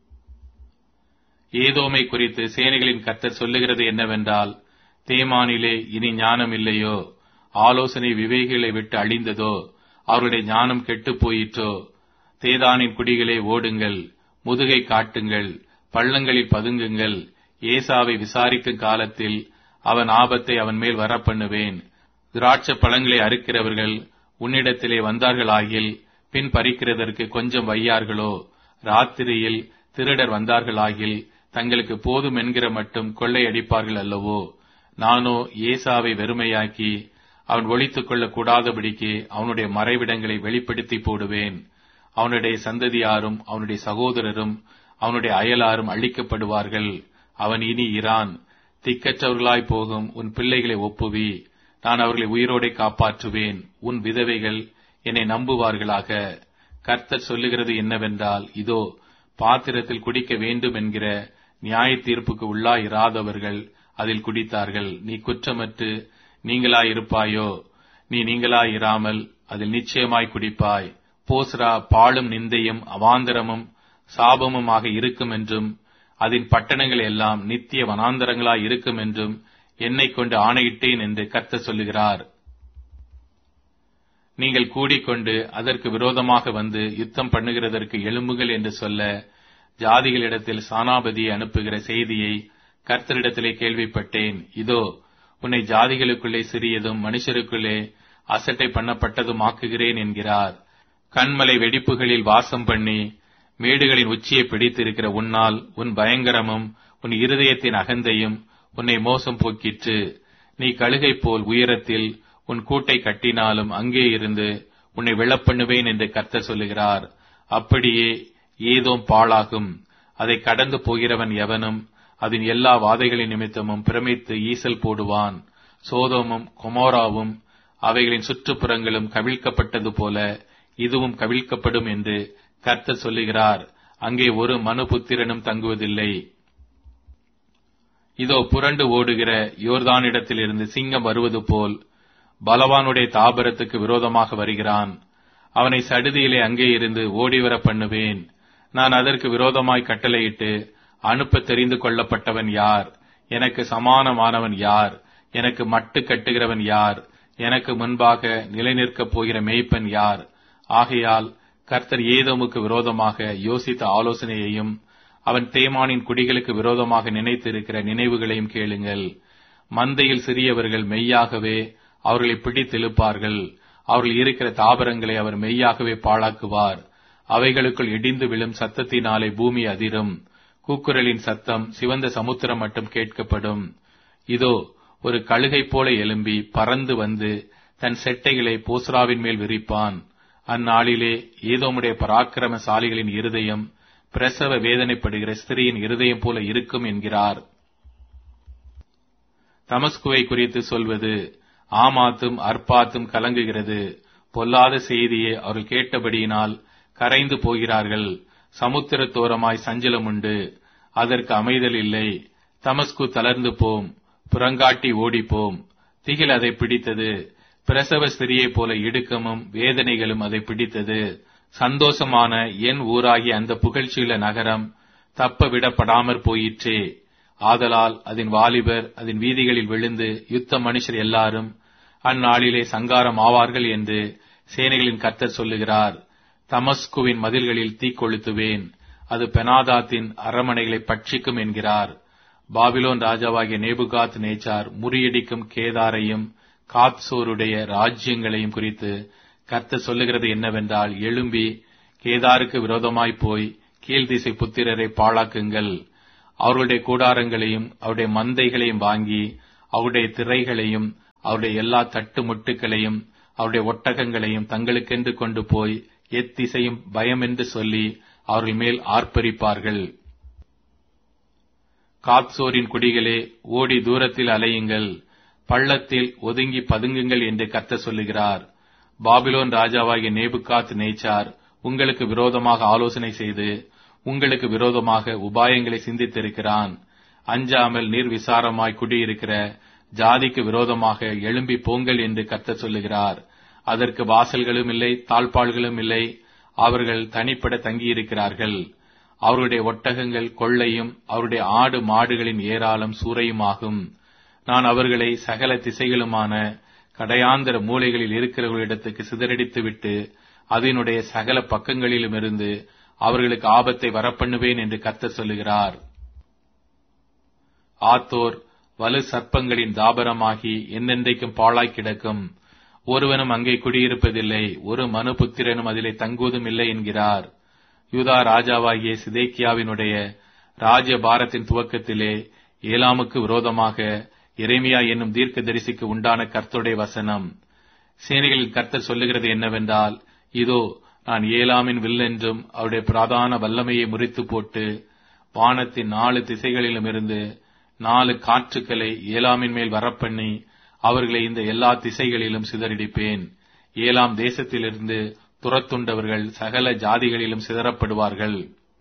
Speaker 1: ஏதோமை குறித்து சேனைகளின் கர்த்தர் சொல்லுகிறது என்னவென்றால், தேமானிலே இனி ஞானம் இல்லையோ? ஆலோசனை விவேகிகளை விட்டு அழிந்ததோ? அவருடைய ஞானம் கெட்டுப் போயிற்றோ? தேதானின் குடிகளே ஓடுங்கள், முதுகை காட்டுங்கள், பள்ளங்களில் பதுங்குங்கள். ஏசாவை விசாரிக்கும் காலத்தில் அவன் ஆபத்தை அவன் மேல் வரப்பண்ணுவேன். திராட்சை பழங்களை அறுக்கிறவர்கள் உன்னிடத்திலே வந்தார்களாகில் பின் பறிக்கிறதற்கு கொஞ்சம் வையார்களோ? ராத்திரியில் திருடர் வந்தார்களாகில் தங்களுக்கு போதும் என்கிற மட்டும் கொள்ளையடிப்பார்கள் அல்லவோ? நானோ ஏசாவை வெறுமையாக்கி அவன் ஒளித்துக் கொள்ளக் கூடாதபடிக்கு அவனுடைய மறைவிடங்களை வெளிப்படுத்தி போடுவேன். அவனுடைய சந்ததியாரும் அவனுடைய சகோதரரும் அவனுடைய அயலாரும் அழிக்கப்படுவார்கள். அவன் இனி இரான். திக்கற்றவர்களாய் போகும் உன் பிள்ளைகளை ஒப்புவி. நான் அவர்களை உயிரோடே காப்பாற்றுவேன். உன் விதவைகள் என்னை நம்புவார்களாக. கர்த்தர் சொல்லுகிறது என்னவென்றால், இதோ பாத்திரத்தில் குடிக்க வேண்டும் என்கிற நியாய தீர்ப்புக்கு உள்ளாயிராதவர்கள் அதில் குடித்தார்கள். நீ குற்றமற்று நீங்களாயிருப்பாயோ? நீ நீங்களாயிராமல் அதில் நிச்சயமாய் குடிப்பாய். போஸ்ரா பாழும் நிந்தையும் அவாந்தரமும் சாபமுமாக இருக்கும் என்றும் அதன் பட்டணங்கள் எல்லாம் நித்திய வனாந்தரங்களாய் இருக்கும் என்றும் என்னை கொண்டு ஆணையிட்டேன் என்று கர்த்தர் சொல்லுகிறார். நீங்கள் கூடிக்கொண்டு அதற்கு விரோதமாக வந்து யுத்தம் பண்ணுகிறதற்கு எழும்புகள் என்று சொல்ல ஜாதிகளிடத்தில் சானாபதியை அனுப்புகிற செய்தியை கர்த்தரிடத்திலே கேள்விப்பட்டேன். இதோ உன்னை ஜாதிகளுக்குள்ளே சிறியதும் மனுஷருக்குள்ளே அசட்டை பண்ணப்பட்டதும் ஆக்குகிறேன் என்கிறார். கண்மலை வெடிப்புகளில் வாசம் பண்ணி மேடுகளின் உச்சியை பிடித்திருக்கிற உன்னால் உன் பயங்கரமும் உன் இருதயத்தின் அகந்தையும் உன்னை மோசம் போக்கிற்று. நீ கழுகை போல் உயரத்தில் உன் கூட்டை கட்டினாலும் அங்கே இருந்து உன்னை விழப்பண்ணுவேன் என்று கர்த்தர் சொல்லுகிறார். அப்படியே ஏதோம் பாழாகும். அதை கடந்து போகிறவன் எவனும் அதன் எல்லா வாதைகளின் நிமித்தமும் பிரமித்து ஈசல் போடுவான். சோதோமும் கொமோராவும் அவைகளின் சுற்றுப்புறங்களும் கவிழ்க்கப்பட்டது போல இதுவும் கவிழ்க்கப்படும் என்று கர்த்தர் சொல்லுகிறார். அங்கே ஒரு மனுபுத்திரனும் தங்குவதில்லை. இதோ புரண்டு ஓடுகிற யோர்தானிடத்திலிருந்து சிங்கம் வருவது போல் பலவானுடைய தாபரத்துக்கு விரோதமாக வருகிறான். அவனை சடுதியிலே அங்கே இருந்து ஓடிவர பண்ணுவேன். நான் அதற்கு விரோதமாய் கட்டளையிட்டு அனுப்ப தெரிந்து கொள்ளப்பட்டவன் யார்? எனக்கு சமானமானவன் யார்? எனக்கு மட்டு கட்டுகிறவன் யார்? எனக்கு முன்பாக நிலைநிற்கப் போகிற மேய்ப்பன் யார்? ஆகையால் கர்த்தர் ஏதோமுக்கு விரோதமாக யோசித்த ஆலோசனையையும் அவன் தேமானின் குடிகளுக்கு விரோதமாக நினைத்திருக்கிற நினைவுகளையும் கேளுங்கள். மந்தையில் சிறியவர்கள் மெய்யாகவே அவர்களை பிடித்தெழுப்பார்கள். அவர்கள் இருக்கிற தாபரங்களை அவர் மெய்யாகவே பாழாக்குவார். அவைகளுக்குள் இடிந்து விழும் சத்தத்தினாலே பூமி அதிரும். கூக்குரலின் சத்தம் சிவந்த சமுத்திரம் மட்டும் கேட்கப்படும். இதோ ஒரு கழுகை போல எழும்பி பறந்து வந்து தன் செட்டைகளை போஸ்ராவின் மேல் விரிப்பான். அந்நாளிலே ஏதோமுடைய பராக்கிரமசாலிகளின் இருதயம் பிரசவ வேதனைப்படுகிற ஸ்திரீயின் இருதயம் போல இருக்கும் என்கிறார். தமஸ்குவை குறித்து சொல்வது, ஆமாத்தும் அர்பாத்தும் கலங்குகிறது. பொல்லாத செய்தியை அவர்கள் கேட்டபடியினால் கரைந்து போகிறார்கள். சமுத்திரத்தோரமாய் சஞ்சலம் உண்டு, அதற்கு அமைதல் இல்லை. தமஸ்கு தளர்ந்து போம், புறங்காட்டி ஓடிப்போம். திகில் அதை பிடித்தது. பிரசவ ஸ்திரியைப் போல இடுக்கமும் வேதனைகளும் அதை பிடித்தது. சந்தோஷமான என் ஊராகிய அந்த புகழ்ச்சியுள்ள நகரம் தப்ப விடப்படாமற் போயிற்றே. ஆதலால் அதன் வாலிபர் அதன் வீதிகளில் விழுந்து யுத்த மனுஷர் எல்லாரும் அந்நாளிலே சங்காரம் ஆவார்கள் என்று சேனைகளின் கர்த்தர் சொல்லுகிறார். தமஸ்குவின் மதில்களில் தீக்கொளுத்துவேன், அது பெனாதாத்தின் அரமனைகளை பட்சிக்கும் என்கிறார். பாபிலோன் ராஜாவாகிய நேபுகாத் நேச்சார் முறியடிக்கும் கேதாரையும் காத்சோருடைய ராஜ்யங்களையும் குறித்து கர்த்தர் சொல்லுகிறது என்னவென்றால், எழும்பி கேதாருக்கு விரோதமாய் போய் கீழ்திசை புத்திரரை பாழாக்குங்கள். அவர்களுடைய கூடாரங்களையும் அவருடைய மந்தைகளையும் வாங்கி அவருடைய திரைகளையும் அவருடைய எல்லா தட்டு முட்டுகளையும் அவருடைய ஒட்டகங்களையும் தங்களுக்கென்று கொண்டு போய் எத்திசையும் பயம் என்று சொல்லி அவர்கள் மேல் ஆர்ப்பரிப்பார்கள். காத்சோரின் குடிகளே, ஓடி தூரத்தில் அலையுங்கள், பள்ளத்தில் ஒதுங்கி பதுங்குங்கள் என்று கர்த்தர் சொல்லுகிறார். பாபிலோன் ராஜாவாகிய நேபுகாத் நேச்சார் உங்களுக்கு விரோதமாக ஆலோசனை செய்து உங்களுக்கு விரோதமாக உபாயங்களை சிந்தித்திருக்கிறான். அஞ்சாமல் நிர்விசாரமாய் குடியிருக்கிற ஜாதிக்கு விரோதமாக எழும்பி போங்கள் என்று கர்த்தர் சொல்லுகிறார். அதற்கு வாசல்களும் இல்லை, தாழ்பாள்களும் இல்லை. அவர்கள் தனிப்பட தங்கியிருக்கிறார்கள். அவருடைய ஒட்டகங்கள் கொள்ளையும் அவருடைய ஆடு மாடுகளின் ஏராளம் சூறையுமாகும். நான் அவர்களை சகல திசைகளுமான கடையாந்தர மூலைகளில் இருக்கிறவர்களிடத்துக்கு சிதறடித்துவிட்டு அதனுடைய சகல பக்கங்களிலுமிருந்து அவர்களுக்கு ஆபத்தை வரப்பண்ணுவேன் என்று கர்த்தர் சொல்லுகிறார். ஆத்தோர் வலு சர்ப்பங்களின் தாபரமாகி என்னென்றைக்கும் பாழாய் கிடக்கும். ஒருவனும் அங்கே குடியிருப்பதில்லை, ஒரு மனுபுத்திரனும் அதிலே தங்குவதும் இல்லை என்கிறார். யூதா ராஜாவாகிய சிதேக்கியாவினுடைய ராஜ்யபாரத்தின் துவக்கத்திலே ஏலாமுக்கு விரோதமாக எரேமியா என்னும் தீர்க்கதரிசிக்கு உண்டான கர்த்தருடைய வசனம். சேனைகளின் கர்த்தர் சொல்லுகிறது என்னவென்றால், இதோ நான் ஏலாமின் வில்லென்றும் அவருடைய பிரதான வல்லமையை முறித்து போட்டு வானத்தின் 4 திசைகளிலும் இருந்து 4 காற்றுக்களை ஏலாமின் மேல் வரப்பண்ணி அவர்களை இந்த எல்லா திசைகளிலும் சிதறடிப்பேன். ஏலாம் தேசத்திலிருந்து துரத்துண்டவர்கள் சகல ஜாதிகளிலும் சிதறப்படுவார்கள்.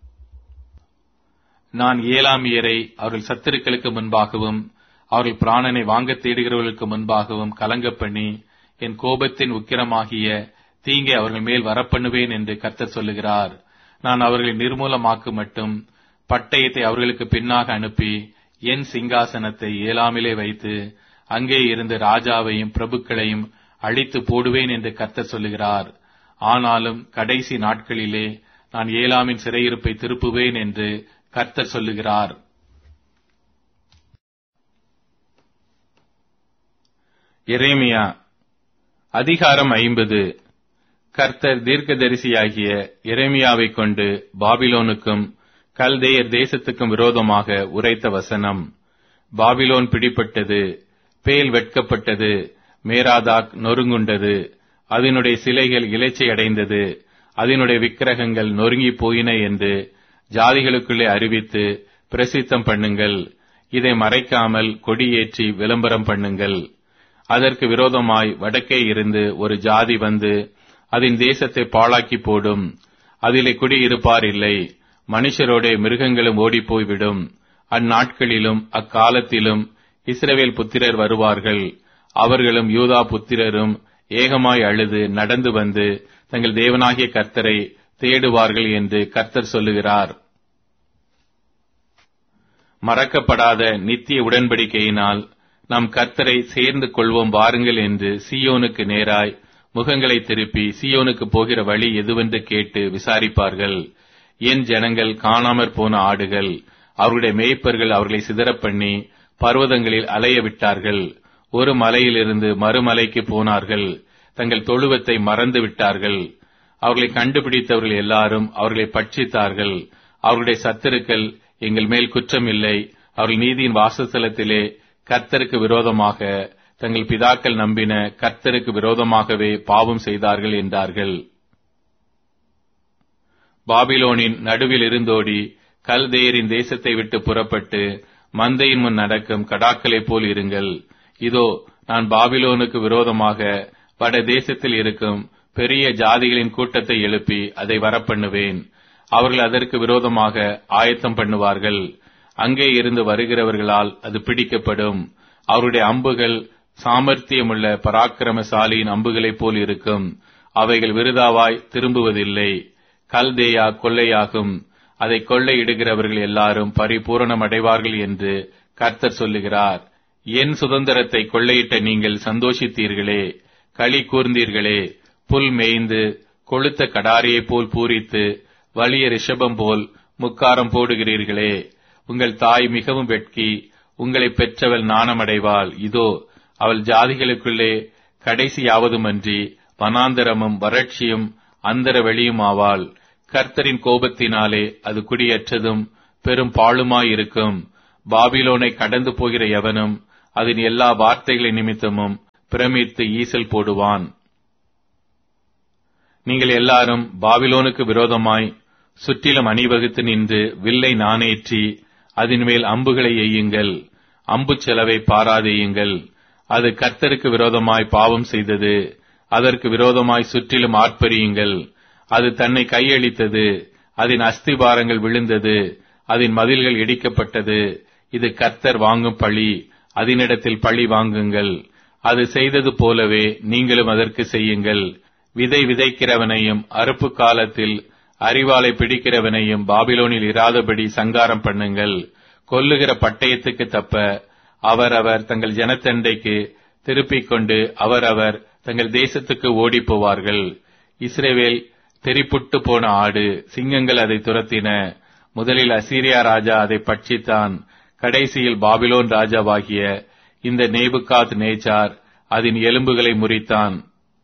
Speaker 1: நான் ஏலாமியரை அவர்கள் சத்துருக்களுக்கு முன்பாகவும் அவர்கள் பிராணனை வாங்க தேடுகிறவர்களுக்கு முன்பாகவும் கலங்க பண்ணி என் கோபத்தின் உக்கிரமாகிய தீங்கை அவர்கள் மேல் வரப்பண்ணுவேன் என்று கர்த்தர் சொல்லுகிறார். நான் அவர்களை நிர்மூலமாக்கு மட்டும் பட்டயத்தை அவர்களுக்கு பின்னாக அனுப்பி என் சிங்காசனத்தை ஏலாமிலே வைத்து அங்கே இருந்து ராஜாவையும் பிரபுக்களையும் அழித்து போடுவேன் என்று கர்த்தர் சொல்லுகிறார். ஆனாலும் கடைசி நாட்களிலே நான் ஏலாமின் சிறையிருப்பை திருப்புவேன் என்று கர்த்தர் சொல்லுகிறார். எரேமியா அதிகாரம் 50. கர்த்தர் தீர்க்கதரிசியாகிய எரேமியாவை கொண்டு பாபிலோனுக்கும் கல்தேயர் தேசத்துக்கும் விரோதமாக உரைத்த வசனம். பாபிலோன் பிடிப்பட்டது, பேல் வெட்கப்பட்டது, மேராதாக் நொறுங்குண்டது, அதனுடைய சிலைகள் இலைச்சை அடைந்தது, அதனுடைய விக்கிரகங்கள் நொறுங்கி போயின என்று ஜாதிகளுக்குள்ளே அறிவித்து பிரசித்தம் பண்ணுங்கள். இதை மறைக்காமல் கொடியேற்றி விளம்பரம் பண்ணுங்கள். அதற்கு விரோதமாய் வடக்கே இருந்து ஒரு ஜாதி வந்து அதன் தேசத்தை பாழாக்கி போடும். அதிலே குடியிருப்பார் இல்லை, மனுஷரோட மிருகங்களும் ஓடிப்போய்விடும். அந்நாட்களிலும் அக்காலத்திலும் இஸ்ரவேல் புத்திரர் வருவார்கள். அவர்களும் யூதா புத்திரரும் ஏகமாய் அழுது நடந்து வந்து தங்கள் தேவனாகிய கர்த்தரை தேடுவார்கள் என்று கர்த்தர் சொல்லுகிறார். மறக்கப்படாத நித்திய உடன்படிக்கையினால் நாம் கர்த்தரை சேர்ந்து கொள்வோம் வாருங்கள் என்று சீயோனுக்கு நேராய் முகங்களை திருப்பி சீயோனுக்கு போகிற வழி எதுவென்று கேட்டு விசாரிப்பார்கள். என் ஜனங்கள் காணாமற் போன ஆடுகள், அவருடைய மேய்ப்பர்கள் அவர்களை சிதறப் பண்ணி பர்வதங்களில் அலைய விட்டார்கள். ஒரு மலையிலிருந்து மறுமலைக்கு போனார்கள், தங்கள் தொழுவத்தை மறந்து விட்டார்கள். அவர்களை கண்டுபிடித்தவர்கள் எல்லாரும் அவர்களை பட்சித்தார்கள். அவர்களுடைய சத்துருக்கள் எங்கள் மேல் குற்றம் இல்லை, அவர்கள் நீதியின் வாசஸ்தலத்திலே கர்த்தருக்கு விரோதமாக தங்கள் பிதாக்கள் நம்பின கர்த்தருக்கு விரோதமாகவே பாவம் செய்தார்கள் என்றார்கள். பாபிலோனின் நடுவில் இருந்தோடி கல்தேயரின் தேசத்தை விட்டு புறப்பட்டு மந்தையின் முன் நடக்கும் கடாக்களைப் போல் இருங்கள். இதோ நான் பாபிலோனுக்கு விரோதமாக வட தேசத்தில் இருக்கும் பெரிய ஜாதிகளின் கூட்டத்தை எழுப்பி அதை வரப்பண்ணுவேன். அவர்கள் அதற்கு விரோதமாக ஆயத்தம் பண்ணுவார்கள். அங்கே இருந்து வருகிறவர்களால் அது பிடிக்கப்படும். அவருடைய அம்புகள் சாமர்த்தியமுள்ள பராக்கிரமசாலியின் அம்புகளைப் போல் இருக்கும். அவைகள் விருதாவாய் திரும்புவதில்லை. கல்தேயா கொள்ளையாகும், அதை கொள்ளையிடுகிறவர்கள் எல்லாரும் பரிபூரணமடைவார்கள் என்று கர்த்தர் சொல்லுகிறார். என் சுதந்திரத்தை கொள்ளையிட்ட நீங்கள் சந்தோஷித்தீர்களே, களி கூர்ந்தீர்களே. புல் மேய்ந்து கொளுத்த கடாரியைப் போல் பூரித்து வலிய ரிஷபம் போல் முக்காரம் போடுகிறீர்களே. உங்கள் தாய் மிகவும் வெட்கி உங்களை பெற்றவள் நாணமடைவாள். இதோ அவள் ஜாதிகளுக்குள்ளே கடைசியாவதுமன்றி வனாந்தரமும் வறட்சியும் அந்தர வெளியும் ஆவாள். கர்த்தரின் கோபத்தினாலே அது குடியற்றதும் பெரும் பாழுமாயிருக்கும். பாபிலோனை கடந்து போகிற எவனும் அதன் எல்லா வார்த்தைகளின் நிமித்தமும் பிரமித்து ஈசல் போடுவான். நீங்கள் எல்லாரும் பாபிலோனுக்கு விரோதமாய் சுற்றிலும் அணிவகுத்து நின்று வில்லை நாணேற்றி அதன் மேல் அம்புகளை எய்யுங்கள். அம்பு செலவை பாராதேயுங்கள். அது கர்த்தருக்கு விரோதமாய் பாவம் செய்தது. அதற்கு விரோதமாய் சுற்றிலும் ஆர்ப்பரியுங்கள். அது தன்னை கையளித்தது. அதன் அஸ்திபாரங்கள் விழுந்தது. அதன் மதில்கள் இடிக்கப்பட்டது. இது கர்த்தர் வாங்கும் பழி. அதனிடத்தில் பழி வாங்குங்கள். அது செய்தது போலவே நீங்களும் அதற்கு செய்யுங்கள். விதை விதைக்கிறவனையும் அறுப்பு காலத்தில் அரிவாளை பிடிக்கிறவனையும் பாபிலோனில் இராதபடி சங்காரம் பண்ணுங்கள். கொல்லுகிற பட்டயத்துக்கு தப்ப அவரவர் தங்கள் ஜனத்தண்டைக்கு திருப்பிக் கொண்டு அவரவர் தங்கள் தேசத்துக்கு ஓடிப் போவார்கள். இஸ்ரவேல் தெரிப்புட்டு போன ஆடு, சிங்கங்கள் அதை துரத்தின. முதலில் அசீரியா ராஜா அதை பட்சித்தான். கடைசியில் பாபிலோன் ராஜாவாகிய இந்த நேபுகாத் நேச்சார் அதன் எலும்புகளை முறித்தான்.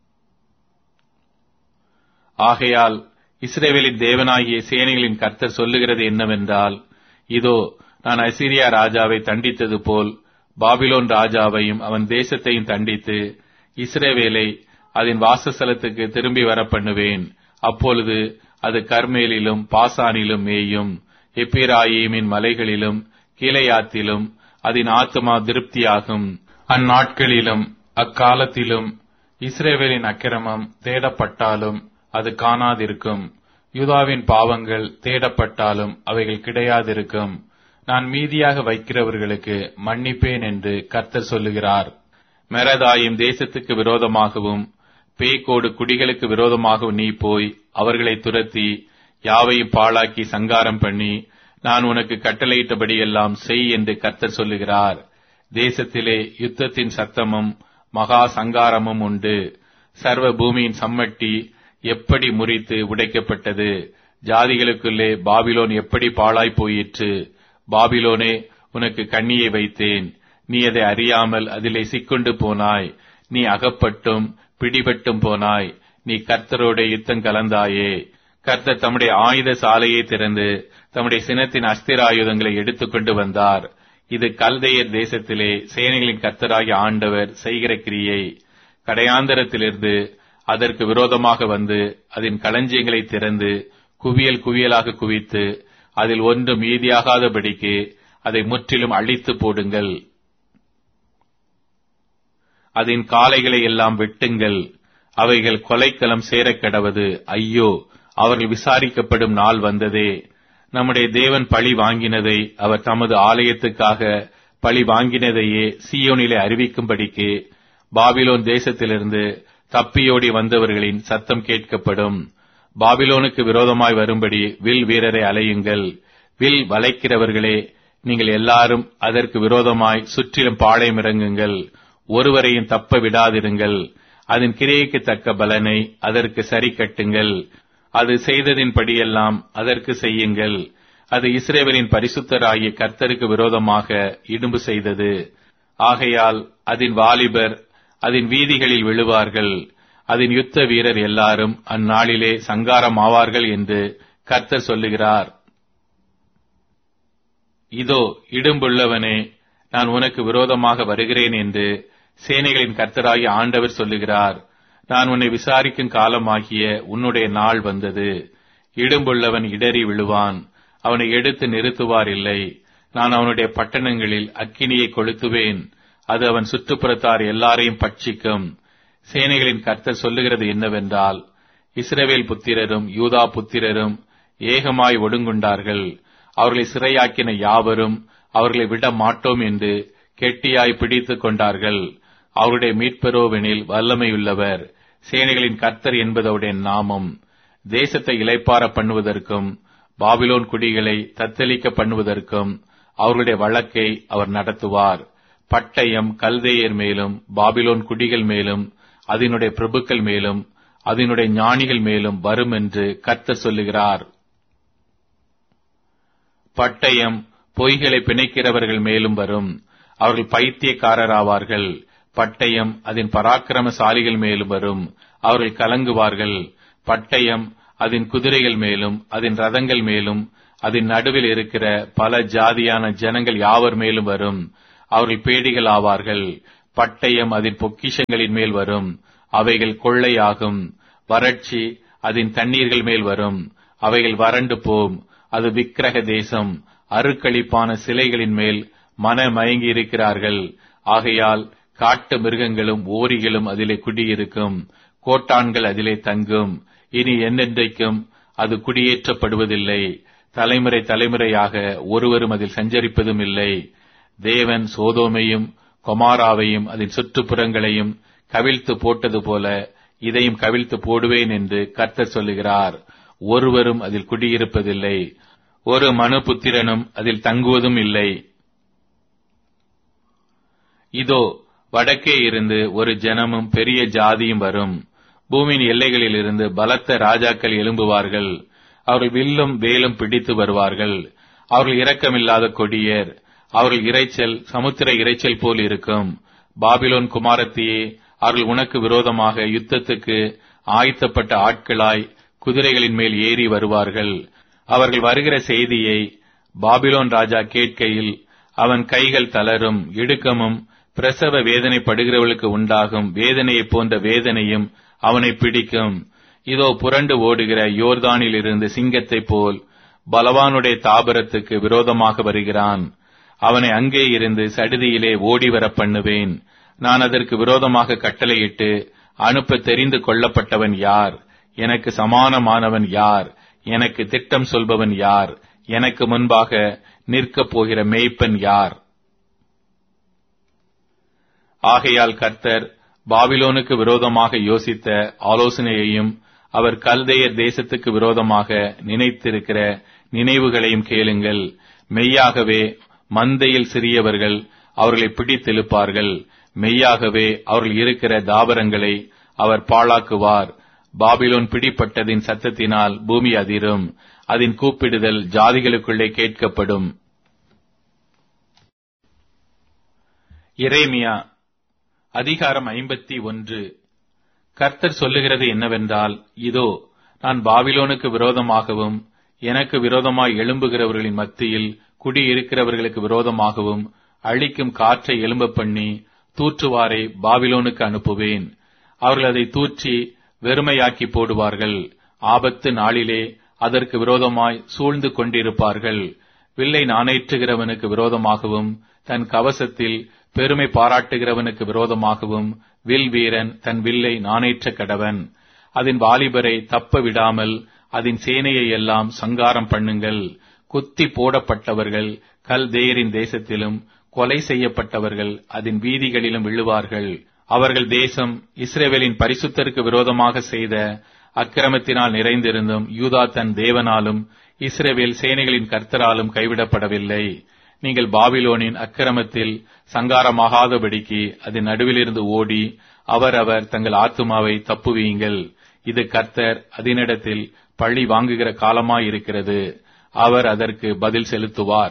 Speaker 1: ஆகையால் இஸ்ரவேலின் தேவனாகிய சேனைகளின் கர்த்தர் சொல்லுகிறது என்னவென்றால், இதோ நான் அசீரியா ராஜாவை தண்டித்தது போல் பாபிலோன் ராஜாவையும் அவன் தேசத்தையும் தண்டித்து இஸ்ரவேலை அதன் வாசஸ்தலத்துக்கு திரும்பி வர பண்ணுவேன். அப்பொழுது அது கர்மேலிலும் பாசானிலும் மேயும், எப்பிராயீமின் மலைகளிலும் கீலேயாத்திலும் அதன் ஆத்துமா திருப்தியாகும். அந்நாட்களிலும் அக்காலத்திலும் இஸ்ரவேலின் அக்கிரமம் தேடப்பட்டாலும் அது காணாதிருக்கும். யூதாவின் பாவங்கள் தேடப்பட்டாலும் அவைகள் கிடையாதிருக்கும். நான் மீதியாக வைக்கிறவர்களுக்கு மன்னிப்பேன் என்று கர்த்தர் சொல்லுகிறார். மெரதாயும் தேசத்துக்கு விரோதமாகவும் பேக்கோடு குடிகளுக்கு விரோதமாகவும் நீ போய் அவர்களை துரத்தி யாவையும் பாழாக்கி சங்காரம் பண்ணி நான் உனக்கு கட்டளையிட்டபடியெல்லாம் செய் என்று கர்த்தர் சொல்லுகிறார். தேசத்திலே யுத்தத்தின் சத்தமும் மகா சங்காரமும் உண்டு. சர்வ பூமியின் சம்மட்டி எப்படி முறித்து உடைக்கப்பட்டது. ஜாதிகளுக்குள்ளே பாபிலோன் எப்படி பாழாய் போயிற்று. பாபிலோனே, உனக்கு கண்ணியை வைத்தேன். நீ அதை அறியாமல் அதிலே சிக்கொண்டு போனாய். நீ அகப்பட்டும் பிடிபட்டும் போனாய். நீ கர்த்தரோட யுத்தம் கலந்தாயே. கர்த்தர் தம்முடைய ஆயுத சாலையை திறந்து தம்முடைய சினத்தின் அஸ்திர ஆயுதங்களை எடுத்துக்கொண்டு வந்தார். இது கல்தேயர் தேசத்திலே சேனைகளின் கர்த்தராகிய ஆண்டவர் செய்கிற கிரியை. கடையாந்தரத்திலிருந்து அதற்கு விரோதமாக வந்து அதன் களஞ்சியங்களை திறந்து குவியல் குவியலாக குவித்து அதில் ஒன்று மீதியாகாதபடிக்கு அதை முற்றிலும் அழித்து போடுங்கள். அதன் காளைகளை எல்லாம் வெட்டுங்கள். அவைகள் கொலைக்களம் சேரக் கடவது. ஐயோ, அவர்கள் விசாரிக்கப்படும் நாள் வந்ததே. நம்முடைய தேவன் பழி வாங்கினதை, அவர் தமது ஆலயத்துக்காக பழி வாங்கினதையே சீயோனிலே அறிவிக்கும்படிக்கு பாபிலோன் தேசத்திலிருந்து தப்பியோடி வந்தவர்களின் சத்தம் கேட்கப்படும். பாபிலோனுக்கு விரோதமாய் வரும்படி வில் வீரரை அலையுங்கள். வில் வளைக்கிறவர்களே, நீங்கள் எல்லாரும் அதற்கு விரோதமாய் சுற்றிலும் பாளையம் இறங்குங்கள். ஒருவரையும் தப்ப விடாதிருங்கள். அதன் கிரியைக்கு தக்க பலனை அதற்கு சரி கட்டுங்கள். அது செய்ததின்படியெல்லாம் அதற்கு செய்யுங்கள். அது இஸ்ரவேலின் பரிசுத்தராகிய கர்த்தருக்கு விரோதமாக இடும்பு செய்தது. ஆகையால் அதன் வாலிபர் அதன் வீதிகளில் விழுவார்கள். அதன் யுத்த வீரர் எல்லாரும் அந்நாளிலே சங்காரம் ஆவார்கள் என்று கர்த்தர் சொல்லுகிறார். இதோ, இடும்புள்ளவனே, நான் உனக்கு விரோதமாக வருகிறேன் என்று சேனைகளின் கர்த்தராகிய ஆண்டவர் சொல்லுகிறார். நான் உன்னை விசாரிக்கும் காலமாகிய உன்னுடைய நாள் வந்தது. இடும்புள்ளவன் இடறி விழுவான். அவனை எடுத்து நிறுத்துவார் இல்லை. நான் அவனுடைய பட்டணங்களில் அக்கினியை கொளுத்துவேன். அது அவன் சுற்றுப்புறத்தார் எல்லாரையும் பட்சிக்கும். சேனைகளின் கர்த்தர் சொல்லுகிறது என்னவென்றால், இஸ்ரவேல் புத்திரரும் யூதா புத்திரரும் ஏகமாய் ஒடுங்குண்டார்கள். அவர்களை சிறையாக்கின யாவரும் அவர்களை விட மாட்டோம் என்று கெட்டியாய் பிடித்துக் கொண்டார்கள். அவருடைய மீட்பரோவெனில் வல்லமையுள்ளவர். சேனைகளின் கர்த்தர் என்பதோடைய நாமம். தேசத்தை இளைப்பார பண்ணுவதற்கும் பாபிலோன் குடிகளை தத்தளிக்க பண்ணுவதற்கும் அவர்களுடைய வழக்கை அவர் நடத்துவார். பட்டயம் கல்தேயர் மேலும் பாபிலோன் குடிகள் மேலும் அதனுடைய பிரபுக்கள் மேலும் அதனுடைய ஞானிகள் மேலும் வரும் என்று கர்த்தர் சொல்லுகிறார். பட்டயம் பொய்களை பிணைக்கிறவர்கள் மேலும் வரும். அவர்கள் பைத்தியக்காரராவார்கள். பட்டயம் அதன் பராக்கிரமசாலிகள் மேலும் வரும். அவர்கள் கலங்குவார்கள். பட்டயம் அதன் குதிரைகள் மேலும் அதன் ரதங்கள் மேலும் அதன் நடுவில் இருக்கிற பல ஜாதியான ஜனங்கள் யாவர் மேலும் வரும். அவர்கள் பேடிகள் ஆவார்கள். பட்டயம் அதன் பொக்கிஷங்களின் மேல் வரும். அவைகள் கொள்ளையாகும். வறட்சி அதன் தண்ணீர்கள் மேல் வரும். அவைகள் வறண்டு போம். அது விக்கிரக தேசம். அருக்களிப்பான சிலைகளின் மேல் மனமயங்கி இருக்கிறார்கள். ஆகையால் காட்டு மிருகங்களும் ஓரிகளும் அதிலே குடியிருக்கும். கோட்டான்கள் அதிலே தங்கும். இனி என்னென்றைக்கும் அது குடியேற்றப்படுவதில்லை. தலைமுறை தலைமுறையாக ஒருவரும் அதில் சஞ்சரிப்பதும் இல்லை. தேவன் சோதோமையும் கொமாராவையும் அதன் சுற்றுப்புறங்களையும் கவிழ்த்து போட்டது போல இதையும் கவிழ்த்து போடுவேன் என்று கர்த்தர் சொல்லுகிறார். ஒருவரும் அதில் குடியிருப்பதில்லை. ஒரு மனுபுத்திரனும் அதில் தங்குவதும் இல்லை. இதோ வடக்கே இருந்து ஒரு ஜனமும் பெரிய ஜாதியும் வரும். பூமியின் எல்லைகளில் இருந்து பலத்த ராஜாக்கள் எழும்புவார்கள். அவர்கள் வில்லும் வேலும் பிடித்து வருவார்கள். அவர்கள் இரக்கமில்லாத கொடியர். அவர்கள் இரைச்சல் சமுத்திர இரைச்சல் போல் இருக்கும். பாபிலோன் குமாரத்தியே, அவர்கள் உனக்கு விரோதமாக யுத்தத்துக்கு ஆயத்தப்பட்ட ஆட்களாய் குதிரைகளின் மேல் ஏறி வருவார்கள். அவர்கள் வருகிற செய்தியை பாபிலோன் ராஜா கேட்கையில் அவன் கைகள் தளரும். இடுக்கமும் பிரசவ வேதனைப்படுகிறவளுக்கு உண்டாகும் வேதனையைப் போன்ற வேதனையும் அவனை பிடிக்கும். இதோ புரண்டு ஓடுகிற யோர்தானில் இருந்து சிங்கத்தைப் போல் பலவானுடைய தாபரத்துக்கு விரோதமாக வருகிறான். அவனை அங்கே இருந்து சடுதியிலே ஓடிவர பண்ணுவேன். நான் அதற்கு விரோதமாக கட்டளையிட்டு அனுப்ப தெரிந்து கொள்ளப்பட்டவன் யார்? எனக்கு சமானமானவன் யார்? எனக்கு திட்டம் சொல்பவன் யார்? எனக்கு முன்பாக நிற்கப் போகிற மேய்ப்பன் யார்? ஆகையால் கர்த்தர் பாபிலோனுக்கு விரோதமாக யோசித்த ஆலோசனையையும் அவர் கல்தேயர் தேசத்துக்கு விரோதமாக நினைத்திருக்கிற நினைவுகளையும் கேளுங்கள். மெய்யாகவே மந்தையில் சிறியவர்கள் அவர்களை பிடித்தெழுப்பார்கள். மெய்யாகவே அவர்கள் இருக்கிற தாவரங்களை அவர் பாழாக்குவார். பாபிலோன் பிடிப்பட்டதின் சத்தத்தினால் பூமி அதிரும். அதன் கூப்பிடுதல் ஜாதிகளுக்குள்ளே கேட்கப்படும். எரேமியா அதிகாரம் 51. கர்த்தர் சொல்லுகிறது என்னவென்றால், இதோ நான் பாபிலோனுக்கு விரோதமாகவும் எனக்கு விரோதமாய் எழும்புகிறவர்களின் மத்தியில் குடியிருக்கிறவர்களுக்கு விரோதமாகவும் அழிக்கும் காற்றை எழும்ப பண்ணி தூற்றுவாரை பாபிலோனுக்கு அனுப்புவேன். அவர்கள் அதை தூற்றி வெறுமையாக்கி போடுவார்கள். ஆபத்து நாளிலே அதற்கு விரோதமாய் சூழ்ந்து கொண்டிருப்பார்கள். வில்லை நாணேற்றுகிறவனுக்கு விரோதமாகவும் தன் கவசத்தில் பெருமை பாராட்டுகிறவனுக்கு விரோதமாகவும் வில் வீரன் தன் வில்லை நாணேற்ற கடவன். அதன் வாலிபரை தப்ப விடாமல் அதன் சேனையை எல்லாம் சங்காரம் பண்ணுங்கள். குத்தி போடப்பட்டவர்கள் கல்தேயரின் தேசத்திலும் கொலை செய்யப்பட்டவர்கள் அதன் வீதிகளிலும் விழுவார்கள். அவர்கள் தேசம் இஸ்ரவேலின் பரிசுத்தருக்கு விரோதமாக செய்த அக்கிரமத்தினால் நிறைந்திருந்தும் யூதா தன் தேவனாலும் இஸ்ரவேல் சேனைகளின் கர்த்தராலும் கைவிடப்படவில்லை. நீங்கள் பாபிலோனின் அக்கிரமத்தில் சங்காரமாகாதபடிக்கு அதன் நடுவிலிருந்து ஓடி அவரவர் தங்கள் ஆத்துமாவை தப்புவீங்கள். இது கர்த்தர் அதனிடத்தில் பழி வாங்குகிற காலமாயிருக்கிறது. அவர் அதற்கு பதில் செலுத்துவார்.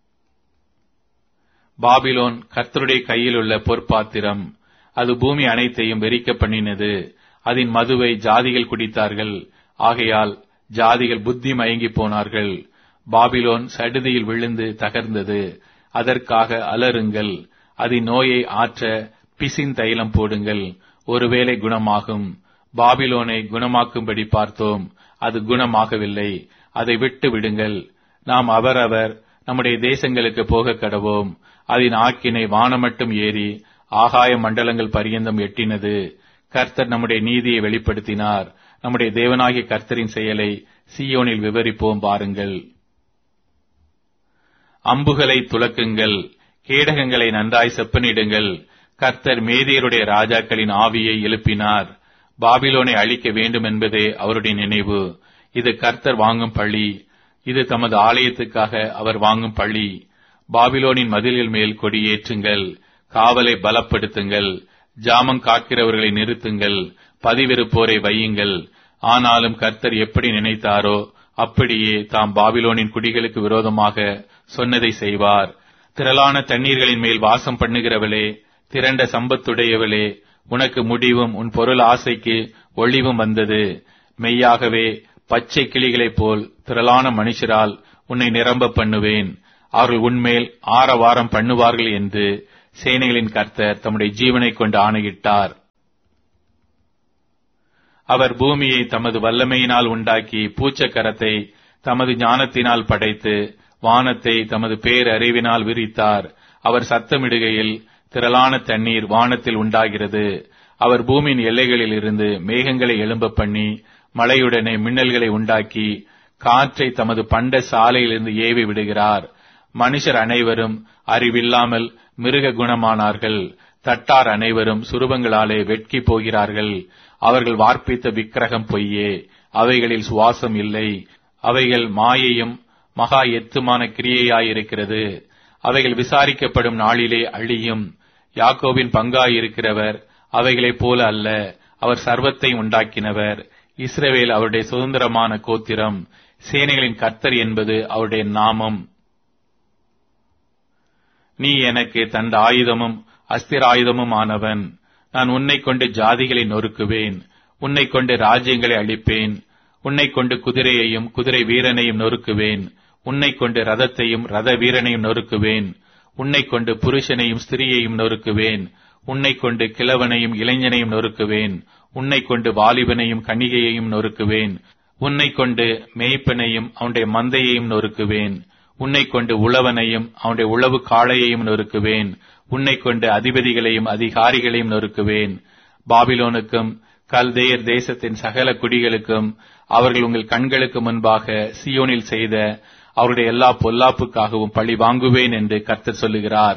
Speaker 1: பாபிலோன் கர்த்தருடைய கையில் உள்ள பொற்பாத்திரம். அது பூமி அனைத்தையும் வெறிக்க பண்ணினது. அதன் மதுவை ஜாதிகள் குடித்தார்கள். ஆகையால் ஜாதிகள் புத்தி மயங்கி போனார்கள். பாபிலோன் சடுதியில் விழுந்து தகர்ந்தது. அதற்காக அலறுங்கள். அதன் நோயை ஆற்ற பிசின் தைலம் போடுங்கள். ஒருவேளை குணமாகும். பாபிலோனை குணமாக்கும்படி பார்த்தோம், அது குணமாகவில்லை. அதை விட்டு விடுங்கள். நாம் அவரவர் நம்முடைய தேசங்களுக்கு போக கடவோம். அதன் ஆக்கினை வானமட்டும் ஏறி ஆகாய மண்டலங்கள் பரியந்தம் எட்டினது. கர்த்தர் நம்முடைய நீதியை வெளிப்படுத்தினார். நம்முடைய தேவனாகிய கர்த்தரின் செயலை சீயோனில் விவரிப்போம் பாருங்கள். அம்புகளை துலக்குங்கள், கேடகங்களை நன்றாய் செப்பனிடுங்கள். கர்த்தர் மேதியருடைய ராஜாக்களின் ஆவியை எழுப்பினார். பாபிலோனை அழிக்க வேண்டும் என்பதே அவருடைய நினைவு. இது கர்த்தர் வாங்கும் பழி. இது தமது ஆலயத்துக்காக அவர் வாங்கும் பழி. பாபிலோனின் மதிலில் மேல் கொடியேற்றுங்கள். காவலை பலப்படுத்துங்கள். ஜாமம் காக்கிறவர்களை நிறுத்துங்கள். பதிவிருப்போரை வையுங்கள். ஆனாலும் கர்த்தர் எப்படி நினைத்தாரோ அப்படியே தாம் பாபிலோனின் குடிகளுக்கு விரோதமாக சொன்னதை செய்வார். திரளான தண்ணீர்களின் மேல் வாசம் பண்ணுகிறவளே, திரண்ட சம்பத்துடையவளே, உனக்கு முடிவும் உன் பொருள் ஆசைக்கு ஒளிவும் வந்தது. மெய்யாகவே பச்சை கிளிகளைப் போல் திரளான மனுஷரால் உன்னை நிரம்ப பண்ணுவேன். அவர்கள் உன்மேல் ஆரவாரம் பண்ணுவார்கள் என்று சேனைகளின் கர்த்தர் தம்முடைய ஜீவனை கொண்டு ஆணையிட்டார். அவர் பூமியை தமது வல்லமையினால் உண்டாக்கி பூச்சக்கரத்தை தமது ஞானத்தினால் படைத்து வானத்தை தமது பேரறிவினால் விரித்தார். அவர் சத்தமிடுகையில் திரளான தண்ணீர் வானத்தில் உண்டாகிறது. அவர் பூமியின் எல்லைகளில் இருந்து மேகங்களை எழும்ப பண்ணி மழையுடனே மின்னல்களை உண்டாக்கி காற்றை தமது பண்ட சாலையிலிருந்து ஏவி விடுகிறார். மனுஷர் அனைவரும் அறிவில்லாமல் மிருக குணமானார்கள். தட்டார் அனைவரும் சுரூபங்களாலே வெட்கி போகிறார்கள். அவர்கள் வார்ப்பித்த விக்கிரகம் பொய்யே, அவைகளில் சுவாசம் இல்லை. அவைகள் மாயையும் மகா எத்துமான கிரியையாயிருக்கிறது. அவைகள் விசாரிக்கப்படும் நாளிலே அழியும். யாக்கோபின் பங்காயிருக்கிறவர் அவைகளைப் போல அல்ல. அவர் சர்வத்தை உண்டாக்கினவர். இஸ்ரவேல் அவருடைய சுதந்திரமான கோத்திரம். சேனைகளின் கர்த்தர் என்பது அவருடைய நாமம். நீ எனக்கு தந்த ஆயுதமும் அஸ்திராயுதமும் ஆனவன். நான் உன்னை கொண்டு ஜாதிகளை நொறுக்குவேன். உன்னை கொண்டு ராஜ்யங்களை அழிப்பேன். உன்னை கொண்டு குதிரையையும் குதிரை வீரனையும் நொறுக்குவேன். உன்னை கொண்டு ரதத்தையும் ரத வீரனையும் நொறுக்குவேன். உன்னை கொண்டு புருஷனையும் ஸ்திரீயையும் நொறுக்குவேன். உன்னை கொண்டு கிழவனையும் இளைஞனையும் நொறுக்குவேன். உன்னை கொண்டு வாலிபனையும் கன்னிகையையும் நொறுக்குவேன். உன்னை கொண்டு மேய்ப்பனையும் அவனுடைய மந்தையையும் நொறுக்குவேன். உன்னை கொண்டு உழவனையும் அவனுடைய உழவு காளையையும் நொறுக்குவேன். உன்னை கொண்டு அதிபதிகளையும் அதிகாரிகளையும் நொறுக்குவேன். பாபிலோனுக்கும் கல்தேயர் தேசத்தின் சகல குடிகளுக்கும் அவர்கள் உங்கள் கண்களுக்கு முன்பாக சீயோனில் செய்த அவருடைய எல்லா பொல்லாப்புக்காகவும் பழி வாங்குவேன் என்று கர்த்தர் சொல்லுகிறார்.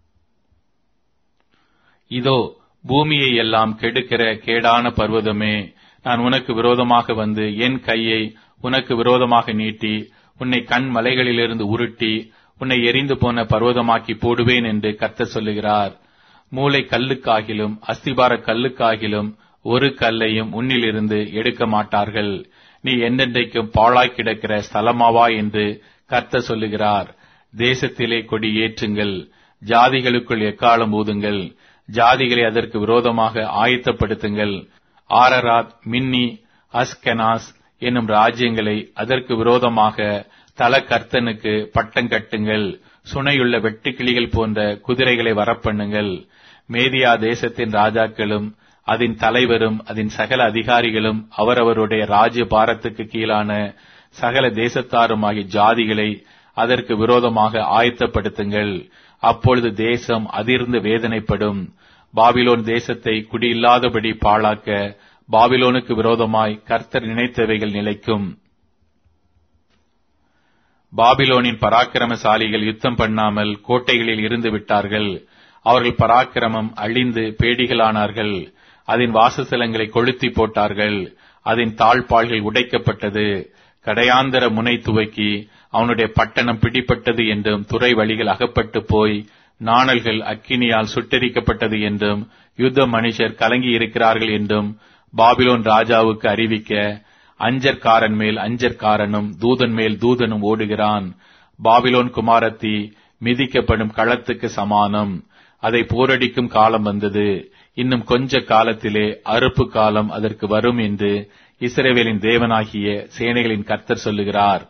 Speaker 1: இதோ பூமியை எல்லாம் கெடுக்கிற கேடான பர்வதமே, நான் உனக்கு விரோதமாக வந்து என் கையை உனக்கு விரோதமாக நீட்டி உன்னை கண் மலைகளிலிருந்து உருட்டி உன்னை எரிந்து போன பர்வதமாக்கி போடுவேன் என்று கர்த்தர் சொல்லுகிறார். மூளை கல்லுக்காகிலும் அஸ்திபார கல்லுக்காகிலும் ஒரு கல்லையும் உன்னிலிருந்து எடுக்க மாட்டார்கள். நீ என்றென்றைக்கும் பாழாய் கிடக்கிற ஸ்தலமாவா என்று கர்த்தர் சொல்லுகிறார். தேசத்திலே கொடி ஏற்றுங்கள், ஜாதிகளுக்குள் எக்காலம் ஊதுங்கள், ஜாதிகளை அதற்கு விரோதமாக ஆயத்தப்படுத்துங்கள். ஆரராத், மின்னி, அஸ்கெனாஸ் என்னும் ராஜ்யங்களை அதற்கு விரோதமாக தல கர்த்தனுக்கு பட்டம் கட்டுங்கள். சுனையுள்ள வெட்டுக்கிளிகள் போன்ற குதிரைகளை வரப்பண்ணுங்கள். மேதியா தேசத்தின் ராஜாக்களும் அதன் தலைவரும் அதன் சகல அதிகாரிகளும் அவரவருடைய ராஜ்ய பாரத்துக்கு கீழான சகல தேசத்தாருமாகிய ஜாதிகளை அதற்கு விரோதமாக ஆயத்தப்படுத்துங்கள். அப்பொழுது தேசம் அதிர்ந்து வேதனைப்படும். பாபிலோன் தேசத்தை குடியில்லாதபடி பாழாக்க பாபிலோனுக்கு விரோதமாய் கர்த்தர் நினைத்தவைகள் நிலைக்கும். பாபிலோனின் பராக்கிரமசாலிகள் யுத்தம் பண்ணாமல் கோட்டைகளில் இருந்து விட்டார்கள். அவர்கள் பராக்கிரமம் அழிந்து பேடிகளானார்கள். அதன் வாசஸ்தலங்களை கொளுத்தி போட்டார்கள். அதன் தாழ்பாள்கள் உடைக்கப்பட்டது. கடையாந்தர முனை துவக்கி அவனுடைய பட்டணம் பிடிப்பட்டது என்றும் துறை வழிகள் அகப்பட்டு போய் நாணல்கள் அக்கினியால் சுட்டெரிக்கப்பட்டது என்றும் யுத்த மனுஷர் கலங்கி இருக்கிறார்கள் என்றும் பாபிலோன் ராஜாவுக்கு அறிவிக்க அஞ்சற்காரன் மேல் அஞ்சற்காரனும் தூதன் மேல் தூதனும் ஓடுகிறான். பாபிலோன் குமாரத்தி மிதிக்கப்படும் களத்துக்கு சமானம். அதை போரடிக்கும் காலம் வந்தது. இன்னும் கொஞ்ச காலத்திலே அறுப்பு காலம் அதற்கு வரும் என்று இஸ்ரவேலின் தேவனாகிய சேனைகளின் கர்த்தர் சொல்லுகிறார்.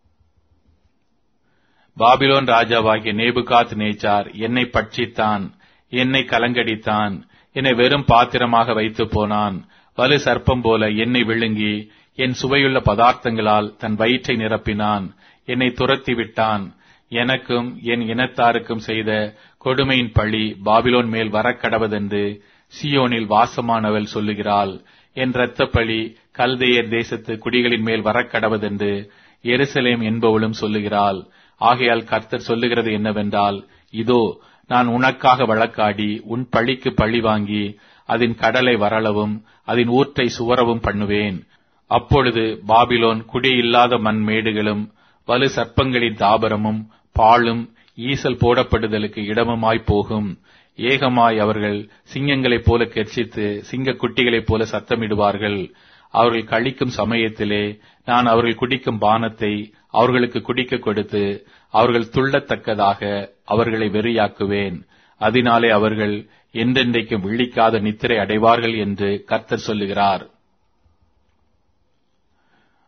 Speaker 1: பாபிலோன் ராஜாவாகிய நேபுகாத் நேச்சார் என்னை பட்சித்தான், என்னை கலங்கடித்தான், என்னை வெறும் பாத்திரமாக வைத்து போனான். வலு சர்ப்பம் போல என்னை விழுங்கி என் சுவையுள்ள பதார்த்தங்களால் தன் வயிற்றை நிரப்பினான். என்னை துரத்தி விட்டான். எனக்கும் என் இனத்தாருக்கும் செய்த கொடுமையின் பழி பாபிலோன் மேல் வரக்கடவதென்று சியோனில் வாசமானவள் சொல்லுகிறாள். என் இரத்த பழி கல்தேயர் தேசத்து குடிகளின் மேல் வரக்கடவதென்று எருசலேம் என்பவளும் சொல்லுகிறாள். ஆகையால் கர்த்தர் சொல்லுகிறது என்னவென்றால், இதோ நான் உனக்காக வழக்காடி உன் பழிக்கு பழி வாங்கி அதன் கடலை வரளவும் அதன் ஊற்றை சுவரவும் பண்ணுவேன். அப்பொழுது பாபிலோன் குடியில்லாத மண்மேடுகளும் வலு சர்ப்பங்களின் தாபரமும் பாழும் ஈசல் போடப்படுதலுக்கு இடமுமாய் போகும். ஏகமாய் அவர்கள் சிங்கங்களைப் போல கெர்ச்சித்து சிங்க குட்டிகளைப் போல சத்தமிடுவார்கள். அவர்கள் கழிக்கும் சமயத்திலே நான் அவர்கள் குடிக்கும் பானத்தை அவர்களுக்கு குடிக்க கொடுத்து அவர்கள் துள்ளத்தக்கதாக அவர்களை வெறியாக்குவேன். அதனாலே அவர்கள் என்றென்றைக்கும் விழிக்காத நித்திரை அடைவார்கள் என்று கர்த்தர் சொல்லுகிறார்.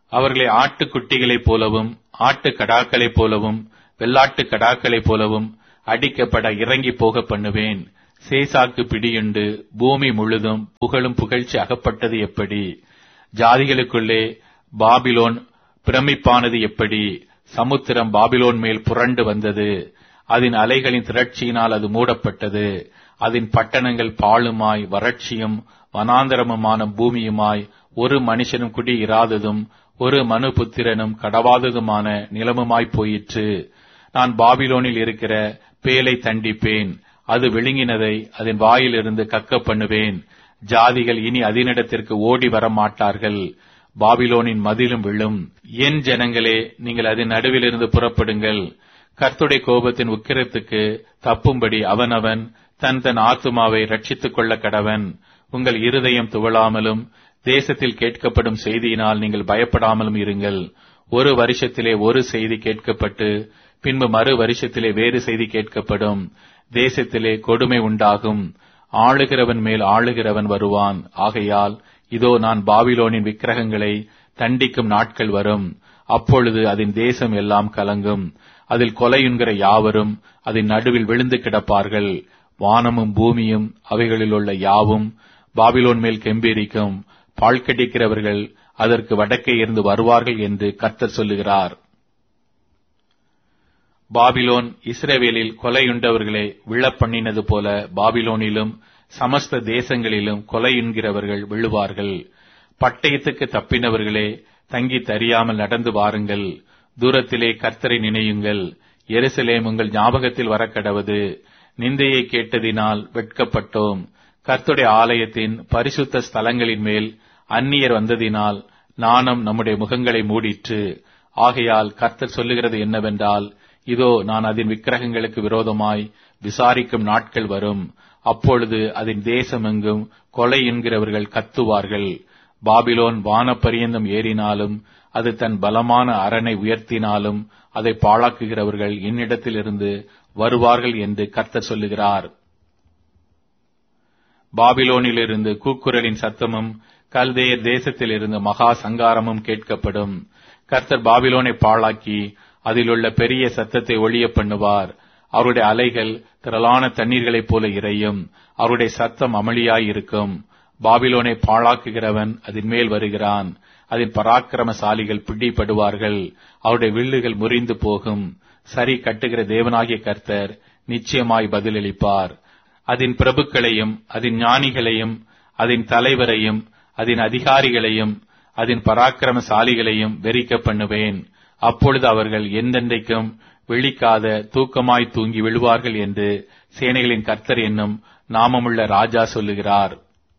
Speaker 1: அவர்களை ஆட்டுக்குட்டிகளைப் போலவும் ஆட்டுக்கடாக்களைப் போலவும் வெள்ளாட்டுக் கடாக்களைப் போலவும் அடிக்கப்பட இறங்கி போக பண்ணுவேன். சேசாக்கு பிடியுண்டு பூமி முழுதும் புகழும் புகழ்ச்சி அகப்பட்டது எப்படி? ஜாதிகளுக்குள்ளே பாபிலோன் பிரமிப்பானது எப்படி? சமுத்திரம் பாபிலோன் மேல் புரண்டு வந்தது. அதன் அலைகளின் திரட்சியினால் அது மூடப்பட்டது. அதன் பட்டணங்கள் பாழுமாய் வறட்சியும் வனாந்தரமுமான பூமியுமாய் ஒரு மனுஷனும் குடி இராததும் ஒரு மனுபுத்திரனும் கடவாததுமான நிலமுமாய் போயிற்று. நான் பாபிலோனில் இருக்கிற பேலை தண்டிப்பேன். அது விழுங்கினதை அதன் வாயிலிருந்து கக்க பண்ணுவேன். ஜாதிகள் இனி அதனிடத்திற்கு ஓடி வர மாட்டார்கள். பாபிலோனின் மதிலும் விழும். என் ஜனங்களே, நீங்கள் அதன் நடுவிலிருந்து புறப்படுங்கள். கர்த்தருடைய கோபத்தின் உக்கிரத்துக்கு தப்பும்படி அவனவன் தன் தன் ஆத்துமாவை ரட்சித்துக் கொள்ள கடவன். உங்கள் இருதயம் துவளாமலும் தேசத்தில் கேட்கப்படும் செய்தியினால் நீங்கள் பயப்படாமலும் இருங்கள். ஒரு வருஷத்திலே ஒரு செய்தி கேட்கப்பட்டு பின்பு மறு வருஷத்திலே வேறு செய்தி கேட்கப்படும். தேசத்திலே கொடுமை உண்டாகும். ஆளுகிறவன் மேல் ஆளுகிறவன் வருவான். ஆகையால் இதோ நான் பாபிலோனின் விக்கிரகங்களை தண்டிக்கும் நாட்கள் வரும். அப்பொழுது அதன் தேசம் எல்லாம் கலங்கும். அதில் கொலையுண்கிற யாவரும் அதன் நடுவில் விழுந்து கிடப்பார்கள். வானமும் பூமியும் அவைகளில் உள்ள யாவும் பாபிலோன் மேல் கெம்பீரிக்கும். பாழ்கடிக்கிறவர்கள் அதற்கு வடக்கே இருந்து வருவார்கள் என்று கர்த்தர் சொல்லுகிறார். பாபிலோன் இஸ்ரவேலில் கொலையுண்டவர்களை விழப்பண்ணினது போல பாபிலோனிலும் சமஸ்த தேசங்களிலும் கொலையுண்கிறவர்கள் விழுவார்கள். பட்டயத்துக்கு தப்பினவர்களே, தங்கி தறியாமல் நடந்து வாருங்கள். தூரத்திலே கர்த்தரை நினையுங்கள். எருசலேம் உங்கள் ஞாபகத்தில் வரக்கடவது. நிந்தையை கேட்டதினால் வெட்கப்பட்டோம். கர்த்தருடைய ஆலயத்தின் பரிசுத்த ஸ்தலங்களின் மேல் அந்நியர் வந்ததினால் நாணம் நம்முடைய முகங்களை மூடிற்று. ஆகையால் கர்த்தர் சொல்லுகிறது என்னவென்றால், இதோ நான் அதன் விக்கிரகங்களுக்கு விரோதமாய் விசாரிக்கும் நாட்கள் வரும். அப்பொழுது அதன் தேசமெங்கும் கொலை என்கிறவர்கள் கத்துவார்கள். பாபிலோன் வானப்பரியந்தம் ஏறினாலும் அது தன் பலமான அரணை உயர்த்தினாலும் அதை பாழாக்குகிறவர்கள் என்னிடத்திலிருந்து வருவார்கள் என்று கர்த்தர் சொல்லுகிறார். பாபிலோனிலிருந்து கூக்குரலின் சத்தமும் கல்தேயர் தேசத்திலிருந்து மகா சங்காரமும் கேட்கப்படும். கர்த்தர் பாபிலோனை பாழாக்கி அதிலுள்ள பெரிய சத்தத்தை ஒழிய பண்ணுவார். அவருடைய அலைகள் திரளான தண்ணீர்களைப் போல இறையும். அவருடைய சத்தம் அமளியாயிருக்கும். பாபிலோனை பாழாக்குகிறவன் அதன் மேல் வருகிறான். அதன் பராக்கிரமசாலிகள் பிடிபடுவார்கள். அவருடைய வில்லுகள் முறிந்து போகும். சரி கட்டுகிற தேவனாகிய கர்த்தர் நிச்சயமாய் பதிலளிப்பார். அதன் பிரபுக்களையும் அதன் ஞானிகளையும் அதன் தலைவரையும் அதன் அதிகாரிகளையும் அதன் பராக்கிரமசாலிகளையும் வெறிக்க பண்ணுவேன். அப்பொழுது அவர்கள் எந்தெந்தைக்கும் விழிக்காத தூக்கமாய் தூங்கி விழுவார்கள் என்று சேனைகளின் கர்த்தர் என்னும் நாமமுள்ள ராஜா சொல்லுகிறார்.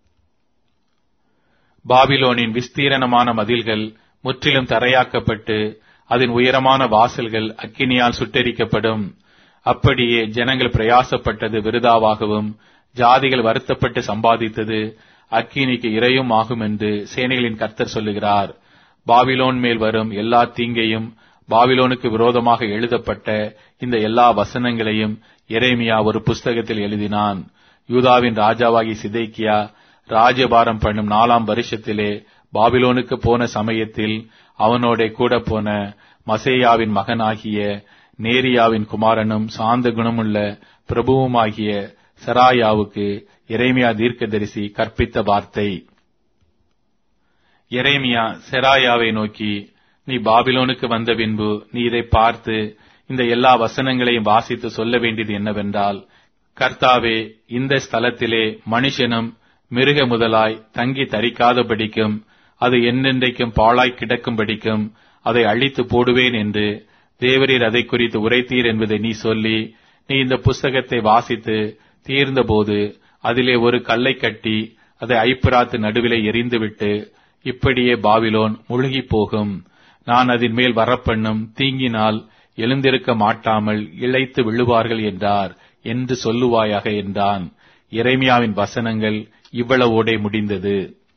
Speaker 1: பாபிலோனின் விஸ்தீரணமான மதில்கள் முற்றிலும் தரையாக்கப்பட்டு அதன் உயரமான வாசல்கள் அக்கினியால் சுட்டெரிக்கப்படும். அப்படியே ஜனங்கள் பிரயாசப்பட்டது விருதாவாகவும் ஜாதிகள் வருத்தப்பட்டு சம்பாதித்தது அக்கினிக்கு இரையும் ஆகும் என்று சேனைகளின் கர்த்தர் சொல்லுகிறார். பாபிலோன் மேல் வரும் எல்லா தீங்கையும் பாபிலோனுக்கு விரோதமாக எழுதப்பட்ட இந்த எல்லா வசனங்களையும் எரேமியா ஒரு புஸ்தகத்தில் எழுதினான். யூதாவின் ராஜாவாகி சிதேக்கியா ராஜபாரம் பண்ணும் 4ஆம் வருஷத்திலே பாபிலோனுக்கு போன சமயத்தில் அவனோட கூட போன மசேயாவின் மகனாகிய நேரியாவின் குமாரனும் சாந்த குணமுள்ள பிரபுவுமாகிய செராயாவுக்கு எரேமியா தீர்க்கதரிசி கற்பித்த வார்த்தை. எரேமியா செராயாவை நோக்கி, நீ பாபிலோனுக்கு வந்த பின்பு நீ இதை பார்த்து இந்த எல்லா வசனங்களையும் வாசித்து சொல்ல வேண்டியது என்னவென்றால், கர்த்தாவே, இந்த ஸ்தலத்திலே மனுஷனும் மிருக முதலாய் தங்கி தரிக்காதபடிக்கும் அது என்னென்றைக்கும் பாழாய் கிடக்கும்படிக்கும் அதை அழித்து போடுவேன் என்று தேவரீர் அதை குறித்து உரைத்தீர் என்பதை நீ சொல்லி, நீ இந்த புஸ்தகத்தை வாசித்து தீர்ந்தபோது அதிலே ஒரு கல்லை கட்டி அதை ஐப்பிராத்து நடுவிலே எறிந்துவிட்டு, இப்படியே பாபிலோன் முழுகி போகும். நான் அதன் மேல் வரப்பண்ணும் தீங்கினால் எழுந்திருக்க மாட்டாமல் இளைத்து விழுவார்கள் என்றார் என்று சொல்லுவாயாக என்றான். எரேமியாவின் வசனங்கள் இவ்வளவோடே முடிந்தது.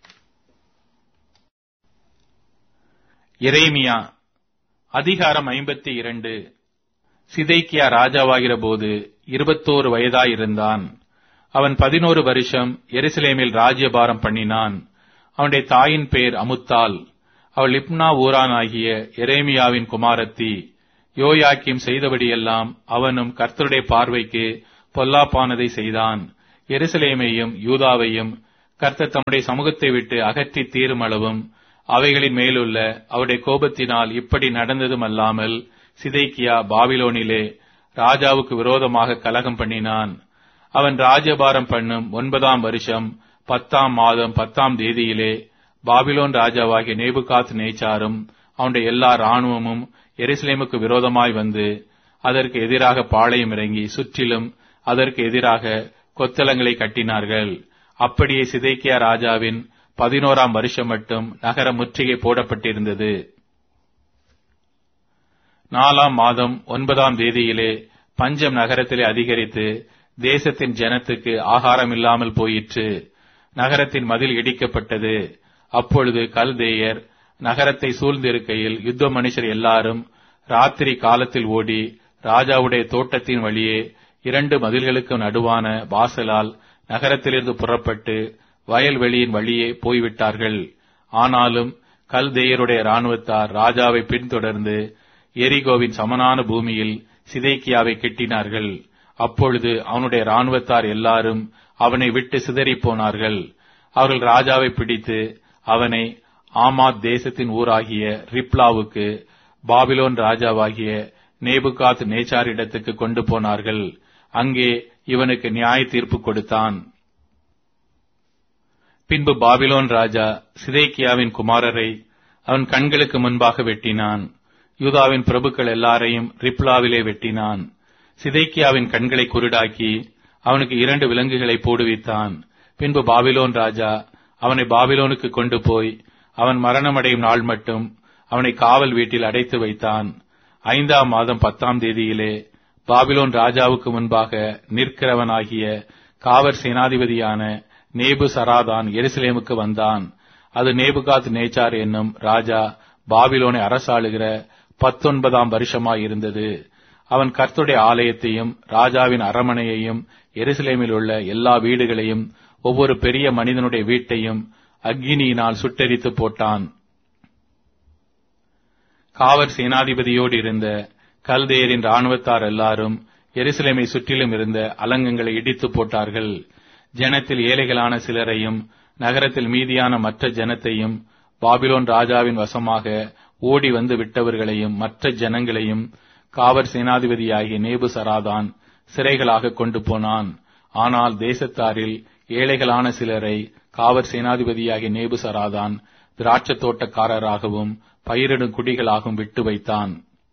Speaker 1: எரேமியா அதிகாரம் 52. சிதேக்கியா ராஜாவாகிற போது 21 வயதாயிருந்தான். அவன் 11 வருஷம் எருசலேமில் ராஜ்யபாரம் பண்ணினான். அவனுடைய தாயின் பேர் அமுத்தாள். அவள் லிப்னா ஊரானாகிய எரேமியாவின் குமாரத்தி. யோயாக்கீம் செய்தபடியெல்லாம் அவனும் கர்த்தருடைய பார்வைக்கு பொல்லாப்பானதை செய்தான். எருசலேமையும் யூதாவையும் கர்த்தர் தம்முடைய சமூகத்தை விட்டு அகற்றி தீருமளவும் அவைகளின் மேலுள்ள அவருடைய கோபத்தினால் இப்படி நடந்ததும் அல்லாமல் சிதேக்கியா பாபிலோனிலே ராஜாவுக்கு விரோதமாக கலகம் பண்ணினான். அவன் ராஜபாரம் பண்ணும் 9ஆம் வருஷம் 10ஆம் மாதம் 10ஆம் தேதியிலே பாபிலோன் ராஜாவாகிய நேபுகாத் நேச்சாரும் அவனுடைய எல்லா இராணுவமும் எருசலேமுக்கு விரோதமாய் வந்து அதற்கு எதிராக பாளையம் இறங்கி சுற்றிலும் அதற்கு எதிராக கொத்தளங்களை கட்டினார்கள். அப்படியே சிதேக்கியா ராஜாவின் 11ஆம் வருஷம் மட்டும் நகர முற்றுகை போடப்பட்டிருந்தது. 4ஆம் மாதம் 9ஆம் தேதியிலே பஞ்சம் நகரத்திலே அதிகரித்து தேசத்தின் ஜனத்துக்கு ஆகாரம் இல்லாமல் போயிற்று. நகரத்தின் மதில் இடிக்கப்பட்டது. அப்பொழுது கல்தேயர் நகரத்தை சூழ்ந்திருக்கையில் யுத்த மனுஷர் எல்லாரும் ராத்திரி காலத்தில் ஓடி ராஜாவுடைய தோட்டத்தின் வழியே 2 மதில்களுக்கு நடுவான வாசலால் நகரத்திலிருந்து புறப்பட்டு வயல்வெளியின் வழியே போய்விட்டார்கள். ஆனாலும் கல்தேயருடைய இராணுவத்தார் ராஜாவை பின்தொடர்ந்து எரிகோவின் சமனான பூமியில் சிதேக்கியாவை கெட்டினார்கள். அப்பொழுது அவனுடைய இராணுவத்தார் எல்லாரும் அவனை விட்டு சிதறிப் போனார்கள். அவர்கள் ராஜாவை பிடித்து அவனை ஆமாத் தேசத்தின் ஊராகிய ரிப்லாவுக்கு பாபிலோன் ராஜாவாகிய நேபுகாத் நேச்சாரிடத்துக்கு கொண்டு போனார்கள். அங்கே இவனுக்கு நியாய தீர்ப்பு கொடுத்தான். பின்பு பாபிலோன் ராஜா சிதேக்கியாவின் குமாரரை அவன் கண்களுக்கு முன்பாக வெட்டினான். யூதாவின் பிரபுக்கள் எல்லாரையும் ரிப்லாவிலே வெட்டினான். சிதேக்கியாவின் கண்களை குருடாக்கி அவனுக்கு 2 விலங்குகளை போடுவித்தான். பின்பு பாபிலோன் ராஜா அவனை பாபிலோனுக்கு கொண்டு போய் அவன் மரணமடையும் நாள் மட்டும் அவனை காவல் வீட்டில் அடைத்து வைத்தான். 5ஆம் மாதம் 10ஆம் தேதியிலே பாபிலோன் ராஜாவுக்கு முன்பாக நிற்கிறவனாகிய காவற் சேனாதிபதியான நேபுசராதான் எருசலேமுக்கு வந்தான். அது நேபுகாத் நேச்சார் என்னும் ராஜா பாபிலோனை அரசாளுகிற 19ஆம் வருஷமாயிருந்தது. அவன் கர்த்தருடைய ஆலயத்தையும் ராஜாவின் அரமனையையும் எருசலேமில் உள்ள எல்லா வீடுகளையும் ஒவ்வொரு பெரிய மனிதனுடைய வீட்டையும் அக்கினியினால் சுட்டெரித்து போட்டான். காவற் சேனாதிபதியோடு இருந்த கல்தேயரின் இராணுவத்தார் எல்லாரும் எருசலேமை சுற்றிலும் இருந்த அலங்கங்களை இடித்து போட்டார்கள். ஜனத்தில் ஏழைகளான சிலரையும் நகரத்தில் மீதியான மற்ற ஜனத்தையும் பாபிலோன் ராஜாவின் வசமாக ஓடி வந்து விட்டவர்களையும் மற்ற ஜனங்களையும் காவற் சேனாதிபதியாகிய நேபுசராதான் சிறைகளாக கொண்டு போனான். ஆனால் தேசத்தாரில் ஏழைகளான சிலரை காவற் சேனாதிபதியாகிய நேபுசராதான் திராட்சை தோட்டக்காரராகவும் பயிரிடும் குடிகளாகவும் விட்டு வைத்தான்.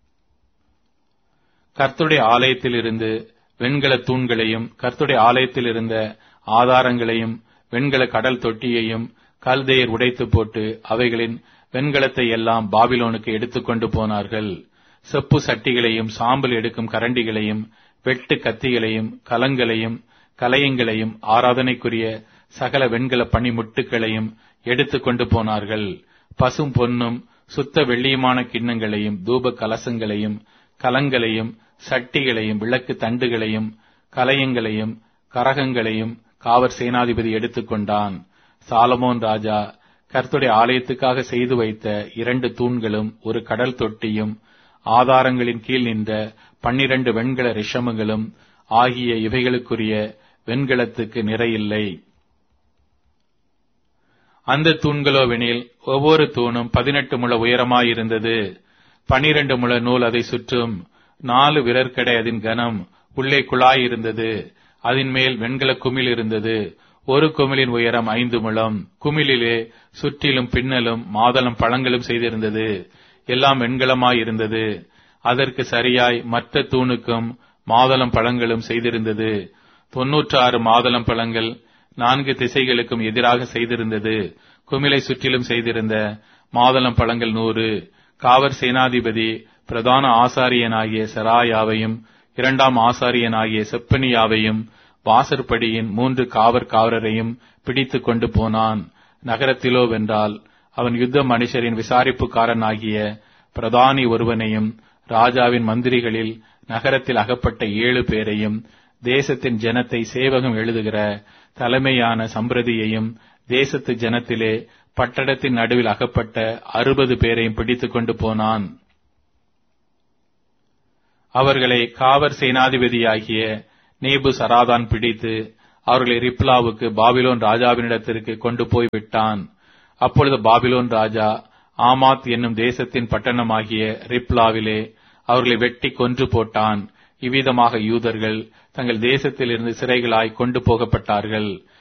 Speaker 1: கர்த்தருடைய ஆலயத்தில் இருந்து வெண்கல தூண்களையும் கர்த்தருடைய ஆலயத்தில் இருந்த ஆதாரங்களையும் வெண்கல கடல் தொட்டியையும் கல்தேயர் உடைத்து போட்டு அவைகளின் வெண்கலத்தை எல்லாம் பாபிலோனுக்கு எடுத்துக்கொண்டு போனார்கள். செப்பு சட்டிகளையும் சாம்பல் எடுக்கும் கரண்டிகளையும் வெட்டு கத்திகளையும் கலங்களையும் கலயங்களையும் ஆராதனைக்குரிய சகல வெண்கல பணிமுட்டுகளையும் எடுத்துக்கொண்டு போனார்கள். பசும் பொன்னும் சுத்த வெள்ளியுமான கிண்ணங்களையும் தூப கலசங்களையும் கலங்களையும் சட்டிகளையும் விளக்கு தண்டுகளையும் கலயங்களையும் கரகங்களையும் காவற் சேனாதிபதி எடுத்துக்கொண்டான். சாலமோன் ராஜா கர்த்தருடைய ஆலயத்துக்காக செய்து வைத்த 2 தூண்களும் ஒரு கடல் தொட்டியும் ஆதாரங்களின் கீழ் நின்ற 12 வெண்கல ரிஷமுகளும் ஆகிய இவைகளுக்குரிய வெண்கலத்துக்கு நிறையில்லை. அந்த தூண்களோவெனில் ஒவ்வொரு தூணும் 18 முழ உயரமாயிருந்தது. 12 முழ நூல் அதை சுற்றும். 4 விரற்கடை அதன் கனம். உள்ளே குழாய் இருந்தது. அதன் மேல் வெண்கல குமிழ் இருந்தது. ஒரு குமிழின் உயரம் 5 முழம். குமிழிலே சுற்றிலும் பின்னலும் மாதளம் பழங்களும் செய்திருந்தது. எல்லாம் வெண்கலமாயிருந்தது. அதற்கு சரியாய் மற்ற தூணுக்கும் மாதளம் பழங்களும் செய்திருந்தது. 96 மாதளம் பழங்கள் 4 திசைகளுக்கும் எதிராக செய்திருந்தது. குமிழை சுற்றிலும் செய்திருந்த மாதளம் பழங்கள் 100. காவற் சேனாதிபதி பிரதான ஆசாரியனாகிய செராயாவையும் 2ஆம் ஆசாரியனாகிய செப்பனியாவையும் வாசற்படியின் 3 காவற்காவலரையும் பிடித்துக் கொண்டு போனான். நகரத்திலோ வென்றால் அவன் யுத்த மனுஷரின் விசாரிப்புக்காரனாகிய பிரதானி ஒருவனையும் ராஜாவின் மந்திரிகளில் நகரத்தில் அகப்பட்ட 7 பேரையும் தேசத்தின் ஜனத்தை சேவகம் எழுதுகிற தலைமையான சம்பிரதியையும் தேசத்து ஜனத்திலே பட்டணத்தின் நடுவில் அகப்பட்ட 60 பேரையும் பிடித்துக் கொண்டு போனான். அவர்களை காவற் சேனாதிபதியாகிய நேபுசராதான் பிடித்து அவர்களை ரிப்லாவுக்கு பாபிலோன் ராஜாவினிடத்திற்கு கொண்டு போய் விட்டான். அப்பொழுது பாபிலோன் ராஜா ஆமாத் என்னும் தேசத்தின் பட்டணமாகிய ரிப்லாவிலே அவர்களை வெட்டி கொன்று போட்டான். இவ்விதமாக யூதர்கள் தங்கள் தேசத்திலிருந்து சிறைகளாய் கொண்டு போகப்பட்டார்கள்.